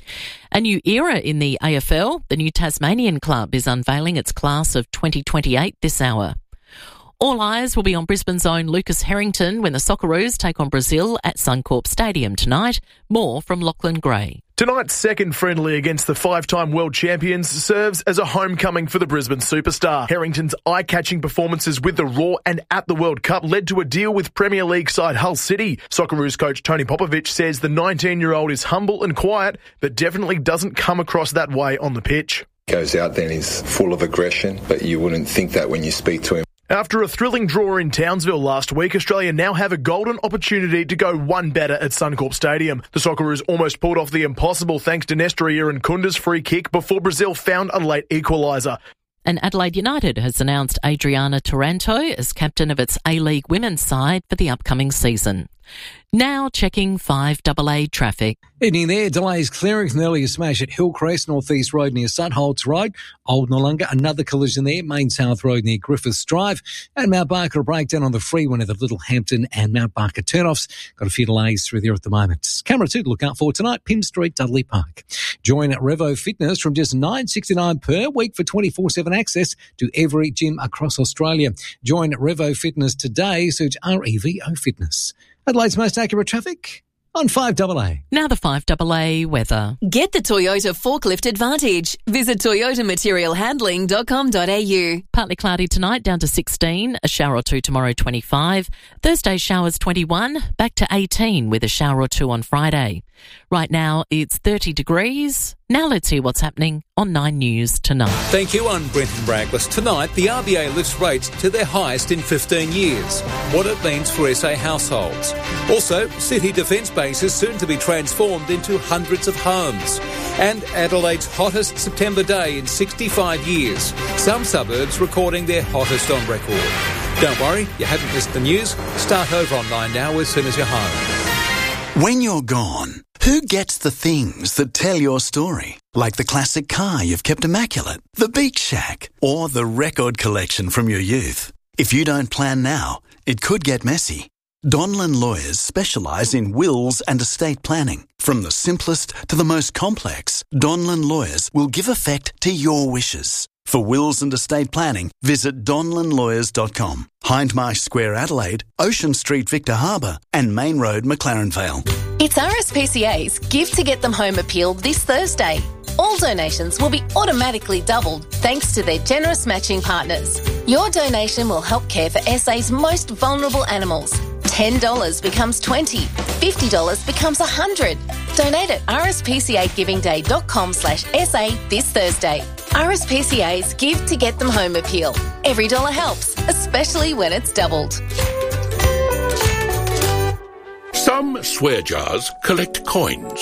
A new era in the A F L, the new Tasmanian club is unveiling its class of twenty twenty-eight this hour. All eyes will be on Brisbane's own Lucas Harrington when the Socceroos take on Brazil at Suncorp Stadium tonight. More from Lachlan Gray. Tonight's second friendly against the five-time world champions serves as a homecoming for the Brisbane superstar. Harrington's eye-catching performances with the Raw and at the World Cup led to a deal with Premier League side Hull City. Socceroos coach Tony Popovich says the nineteen-year-old is humble and quiet, but definitely doesn't come across that way on the pitch. Goes out there and is full of aggression, but you wouldn't think that when you speak to him. After a thrilling draw in Townsville last week, Australia now have a golden opportunity to go one better at Suncorp Stadium. The Socceroos almost pulled off the impossible thanks to Nestor Irankunda's free kick before Brazil found a late equaliser. And Adelaide United has announced Adriana Taranto as captain of its A-League women's side for the upcoming season. Now checking five A A traffic. Evening there. Delays clearing from the earlier smash at Hillcrest, North East Road near Sutholts Road. Old Nollunga, another collision there. Main South Road near Griffiths Drive. And Mount Barker, a breakdown on the freeway at the Littlehampton and Mount Barker turnoffs. Got a few delays through there at the moment. Camera two to look out for tonight, Pym Street, Dudley Park. Join Revo Fitness from just nine dollars sixty-nine per week for twenty-four seven access to every gym across Australia. Join Revo Fitness today. Search R E V O Fitness. Adelaide's most accurate traffic on five A A. Now the five A A weather. Get the Toyota Forklift Advantage. Visit toyota material handling dot com dot a u. Partly cloudy tonight, down to sixteen. A shower or two tomorrow, twenty-five. Thursday showers, twenty-one. Back to eighteen with a shower or two on Friday. Right now it's thirty degrees. Now let's hear what's happening on Nine News tonight. Thank you, I'm Brenton Bragless. Tonight, the R B A lifts rates to their highest in fifteen years. What it means for S A households. Also, city defence bases soon to be transformed into hundreds of homes. And Adelaide's hottest September day in sixty-five years. Some suburbs recording their hottest on record. Don't worry, you haven't missed the news. Start over on Nine Now as soon as you're home. When you're gone, who gets the things that tell your story? Like the classic car you've kept immaculate, the beach shack, or the record collection from your youth. If you don't plan now, it could get messy. Donlan Lawyers specialise in wills and estate planning. From the simplest to the most complex, Donlan Lawyers will give effect to your wishes. For wills and estate planning, visit donlan lawyers dot com. Hindmarsh Square, Adelaide, Ocean Street, Victor Harbour, and Main Road, McLaren Vale. It's R S P C A's Give to Get Them Home appeal this Thursday. All donations will be automatically doubled thanks to their generous matching partners. Your donation will help care for S A's most vulnerable animals. ten dollars becomes twenty dollars, fifty dollars becomes one hundred dollars. Donate at r s p c a giving day dot com slash s a this Thursday. R S P C A's Give to Get Them Home appeal. Every dollar helps, especially when it's doubled. Some swear jars collect coins.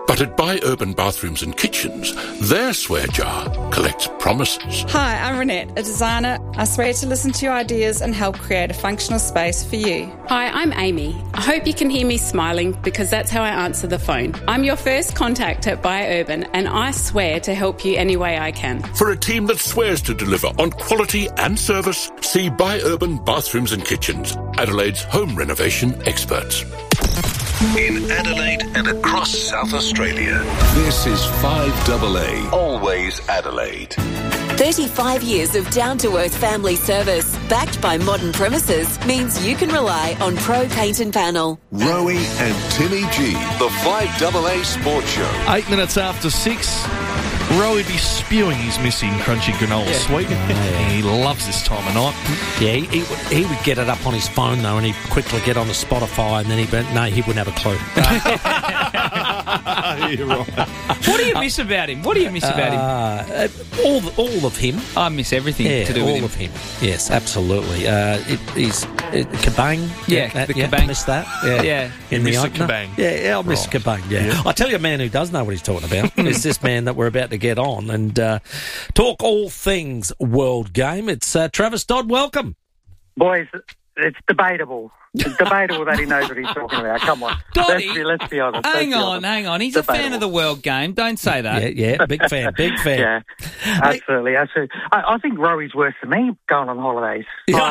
But at Buy Urban Bathrooms and Kitchens, their swear jar collects promises. Hi, I'm Renette, a designer. I swear to listen to your ideas and help create a functional space for you. Hi, I'm Amy. I hope you can hear me smiling because that's how I answer the phone. I'm your first contact at Buy Urban and I swear to help you any way I can. For a team that swears to deliver on quality and service, see Buy Urban Bathrooms and Kitchens, Adelaide's home renovation experts. In Adelaide and across South Australia, this is five A A, always Adelaide. thirty-five years of down-to-earth family service, backed by modern premises, means you can rely on Pro Paint and Panel. Rowie and Timmy G, the five A A Sports Show. Eight minutes after six. Rowie be spewing his missing crunchy granola Yeah. sweet. Yeah. He loves this time of night. Yeah, he, he, would, he would get it up on his phone, though, and he'd quickly get on the Spotify, and then he'd be, no, he wouldn't have a clue. You're right. What do you miss about him? What do you miss about him? Uh, all, all of him. I miss everything Yeah, to do all with him. of him. Yes, absolutely. Uh, it, he's it, Kabang. Yeah, that, the yeah, Kabang. Miss that. Yeah, Yeah. in You the miss the opener. Kabang. Yeah, yeah, I miss Right. Kabang. Yeah. Yeah. I tell you, a man who does know what he's talking about is this man that we're about to get on and uh, talk all things world game. It's uh, Travis Dodd. Welcome, boys. It's debatable. It's debatable that he knows what he's talking about. Come on, Dotty, let's be, let's be honest. Hang let's be on, honest. hang on. He's a fan of the World Game. Don't say that. Yeah, yeah, big fan, big fan. Yeah, absolutely, absolutely. I, I think Rowie's worse than me going on holidays.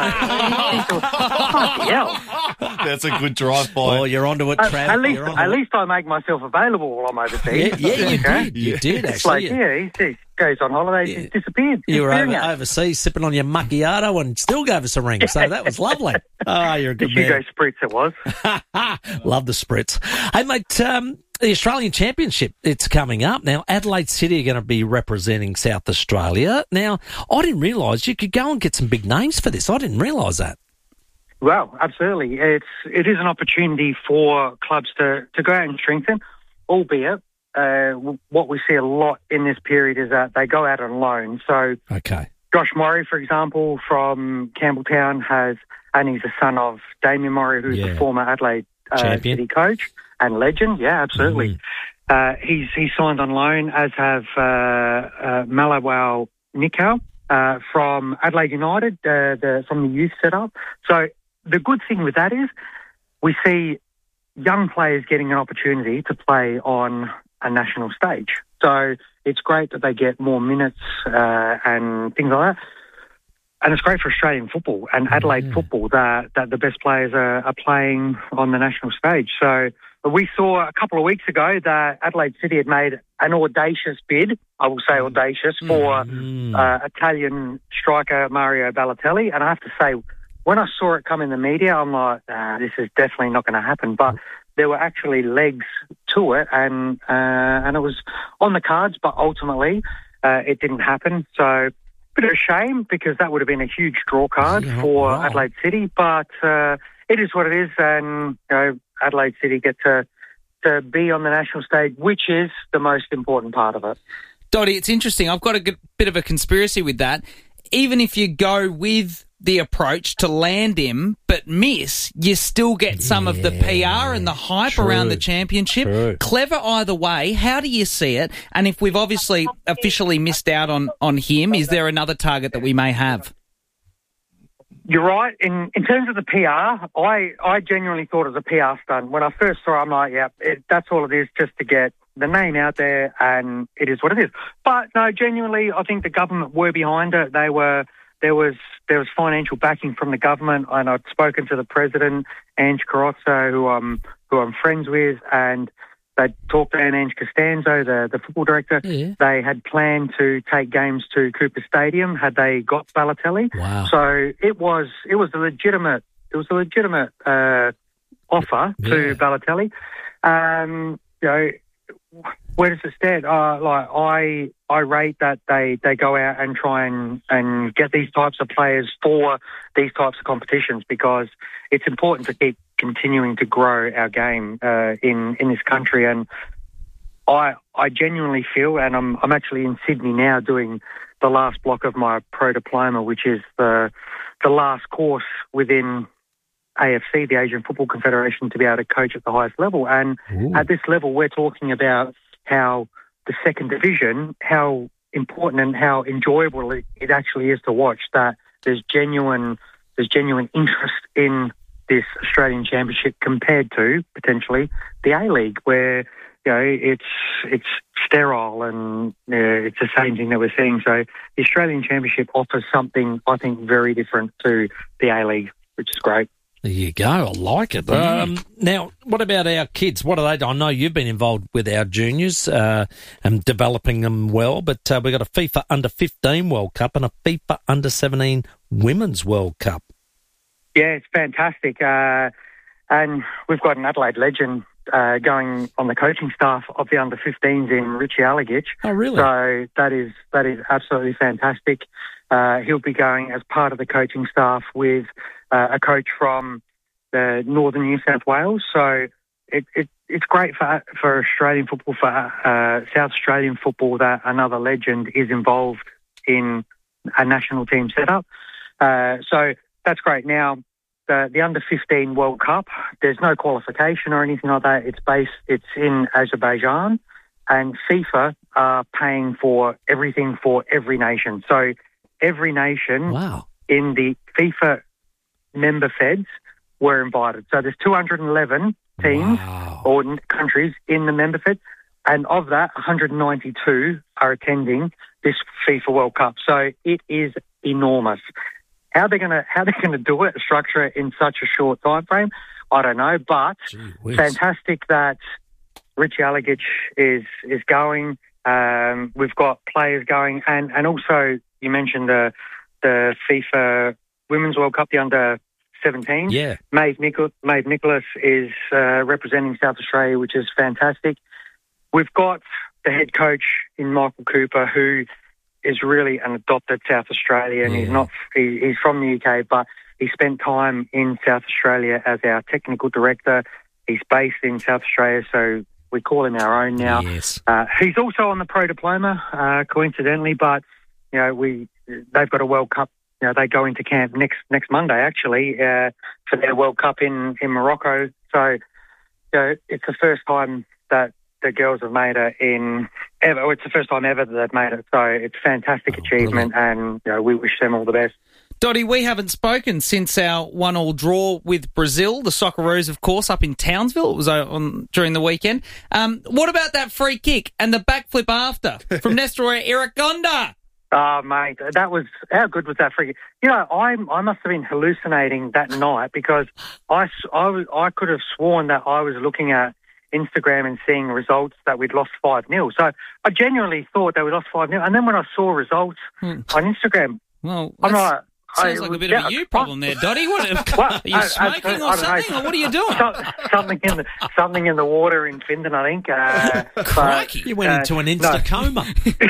Bloody hell. That's a good drive by. Oh, you're onto it, At, Trav. at least, You're onto at it. least I make myself available while I'm overseas. Yeah, yeah, you Okay? did. You did, It's like, actually. yeah, he, he goes on holidays, he's disappeared. You were Disappearing over, out. overseas sipping on your macchiato and still gave us a ring, so that was lovely. Oh, you're a The good Hugo man. Spritz it was. Love the spritz. Hey, mate, um, the Australian Championship, it's coming up. Now, Adelaide City are going to be representing South Australia. Now, I didn't realise you could go and get some big names for this. I didn't realise that. Well, absolutely. It's it is an opportunity for clubs to, to go out and strengthen, albeit uh, what we see a lot in this period is that they go out on loan. So Okay. Josh Murray, for example, from Campbelltown has, and he's the son of Damien Murray, who's Yeah. the former Adelaide uh, Champion. City coach and legend. Yeah, absolutely. Uh, he's he's signed on loan, as have uh, uh, Malawau Nikau uh, from Adelaide United, uh, the, from the youth setup. So the good thing with that is we see young players getting an opportunity to play on a national stage. So it's great that they get more minutes uh, and things like that. And it's great for Australian football and Adelaide football that, that the best players are, are playing on the national stage. So we saw a couple of weeks ago that Adelaide City had made an audacious bid, I will say audacious, for uh, Italian striker Mario Balotelli. And I have to say, when I saw it come in the media, I'm like, ah, this is definitely not going to happen. But there were actually legs to it, and uh, and it was on the cards, but ultimately uh, it didn't happen. So bit of a shame because that would have been a huge draw card Yeah, for wow. Adelaide City. But uh, it is what it is, and you know, Adelaide City get to to be on the national stage, which is the most important part of it. Dotty, it's interesting. I've got a good bit of a conspiracy with that. Even if you go with the approach to land him but miss, you still get some of the P R and the hype True. around the championship. True. Clever either way. How do you see it? And if we've obviously officially missed out on, on him, is there another target that we may have? You're right. In in terms of the P R, I, I genuinely thought it was a P R stunt. When I first saw it, I'm like, yeah, it, that's all it is, just to get the name out there, and it is what it is. But no, genuinely, I think the government were behind it. They were there was there was financial backing from the government, and I'd spoken to the president, Ange Carrozzo, who I'm who I'm friends with, and they talked to Ange Costanzo, the, the football director. Yeah. They had planned to take games to Cooper Stadium had they got Balotelli. Wow. So it was it was a legitimate it was a legitimate uh, offer to Yeah. Balotelli. Um, you know, where does it stand? Uh, like I I rate that they, they go out and try and, and get these types of players for these types of competitions, because it's important to keep continuing to grow our game uh, in in this country. And I I genuinely feel, and I'm I'm actually in Sydney now doing the last block of my pro diploma, which is the the last course within A F C, the Asian Football Confederation, to be able to coach at the highest level. And Ooh. at this level, we're talking about how the second division, how important and how enjoyable it, it actually is to watch. That there's genuine, there's genuine interest in this Australian Championship compared to potentially the A-League, where you know it's it's sterile and uh, it's the same thing that we're seeing. So the Australian Championship offers something I think very different to the A-League, which is great. There you go. I like it. Mm. Um, now, what about our kids? What are they? I know you've been involved with our juniors uh, and developing them well, but uh, we've got a FIFA Under fifteen World Cup and a FIFA Under seventeen Women's World Cup. Yeah, it's fantastic. Uh, and we've got an Adelaide legend uh, going on the coaching staff of the Under fifteens in Richie Alagich. Oh, really? So that is that is absolutely fantastic. Uh, he'll be going as part of the coaching staff with uh, a coach from the northern New South Wales. So it, it, it's great for for Australian football, for uh, South Australian football, that another legend is involved in a national team setup. Uh, so that's great. Now, the, the Under fifteen World Cup, there's no qualification or anything like that. It's based, it's in Azerbaijan, and FIFA are paying for everything for every nation. So every nation wow. in the FIFA member feds were invited. So there's two hundred eleven teams wow. or countries in the member fed, and of that, one hundred ninety-two are attending this FIFA World Cup. So it is enormous. How they're gonna how they're gonna do it, structure it in such a short time frame, I don't know. But fantastic that Richie Alagich is is going. Um, we've got players going, and, and also you mentioned the the FIFA Women's World Cup, the Under seventeen. Yeah, Maeve, Nichol- Maeve Nicholas is uh, representing South Australia, which is fantastic. We've got the head coach in Michael Cooper, who is really an adopted South Australian. Yeah. He's not. He, he's from the U K, but he spent time in South Australia as our technical director. He's based in South Australia, so we call him our own now. Yes. Uh, he's also on the Pro Diploma, uh, coincidentally, but you know we they've got a World Cup. You know, they go into camp next next Monday actually uh, for their World Cup in in Morocco. So you know, it's the first time that the girls have made it in ever. It's the first time ever that they've made it. So it's a fantastic oh, achievement, brilliant. And you know, we wish them all the best. Dottie, we haven't spoken since our one-all draw with Brazil, the Socceroos, of course, up in Townsville. It was on during the weekend. Um, what about that free kick and the backflip after from Nestor Iraconda? Oh, mate, that was, how good was that free kick? You know, I I must have been hallucinating that night because I, I, was, I could have sworn that I was looking at Instagram and seeing results that we'd lost five nil. So I genuinely thought that we lost five nil. And then when I saw results hmm. on Instagram, well, I'm like, sounds like a bit of a you problem there, Dottie. What, are you smoking or something, or what are you doing? Something in the something in the water in Finland, I think. Uh, Crikey! But, you went uh, into an insta no. coma.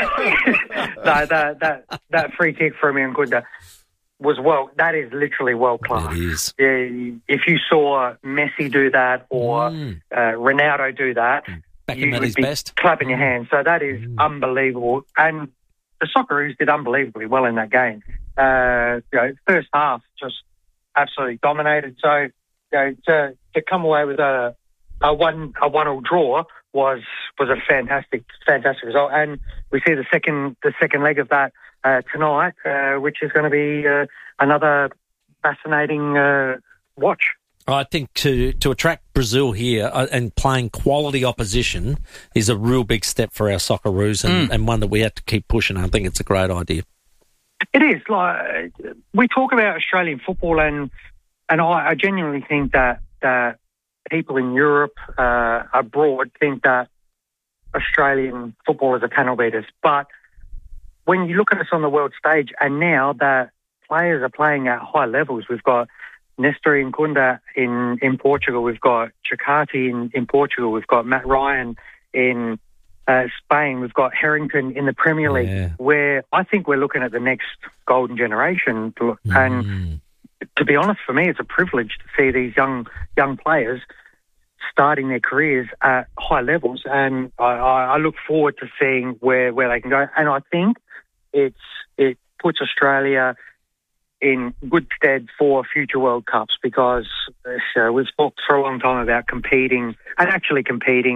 no, that that that free kick from Iraconda was well. That is literally world class. It is. Yeah, if you saw Messi do that or mm. uh, Ronaldo do that, Back you at would his be best. clapping your hands. So that is mm. unbelievable. And the Socceroos did unbelievably well in that game. Uh, you know, first half just absolutely dominated. So, you know, to to come away with a a one a one all draw was was a fantastic fantastic result. And we see the second the second leg of that uh, tonight, uh, which is going to be uh, another fascinating uh, watch. I think to, to attract Brazil here uh, and playing quality opposition is a real big step for our Socceroos and, mm. and one that we have to keep pushing. I think it's a great idea. It is. Like we talk about Australian football, and and I, I genuinely think that that people in Europe, uh, abroad, think that Australian football is a panel beaters. But when you look at us on the world stage, and now that players are playing at high levels, we've got Nestor Iraconda in in Portugal, we've got Chicati in, in Portugal, we've got Matt Ryan in Uh, Spain, we've got Harrington in the Premier League, yeah. where I think we're looking at the next golden generation. To, mm. And to be honest, for me, it's a privilege to see these young young players starting their careers at high levels. And I, I look forward to seeing where, where they can go. And I think it's it puts Australia in good stead for future World Cups because uh, we've talked for a long time about competing and actually competing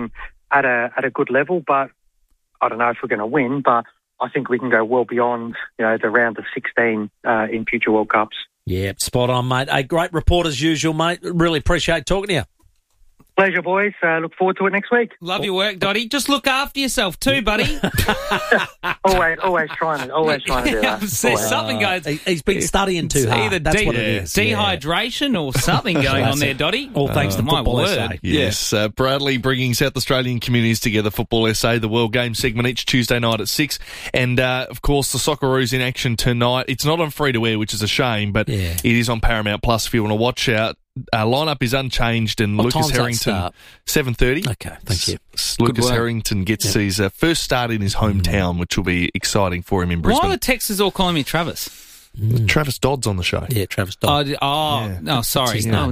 at a at a good level. But I don't know if we're going to win, but I think we can go well beyond, you know, the round of sixteen uh, in future World Cups. Yeah, spot on, mate. A great report as usual, mate. Really appreciate talking to you. Pleasure, boys. Uh, look forward to it next week. Love your work, Dotty. Just look after yourself too, buddy. always, always trying to, always trying to do that. There's Always. something going. He, he's been studying too It's hard. either That's de- what it is. dehydration or something going on there, Dotty. All thanks Oh, to my Football word. S A. Yes, uh, Bradley bringing South Australian communities together. Football S A, the World Game segment each Tuesday night at six. And, uh, of course, the Socceroos in action tonight. It's not on free-to-air, which is a shame, but Yeah. it is on Paramount Plus if you want to watch out. Uh, lineup is unchanged, and What Lucas time's that Harrington, start? seven thirty. Okay, thank you. S- Lucas work. Harrington gets Yep. his uh, first start in his hometown, which will be exciting for him in Why Brisbane. are the Texans all calling me Travis? Travis Dodd's on the show. Yeah, Travis Oh, Dodd. d- oh, Yeah. no, sorry. his No,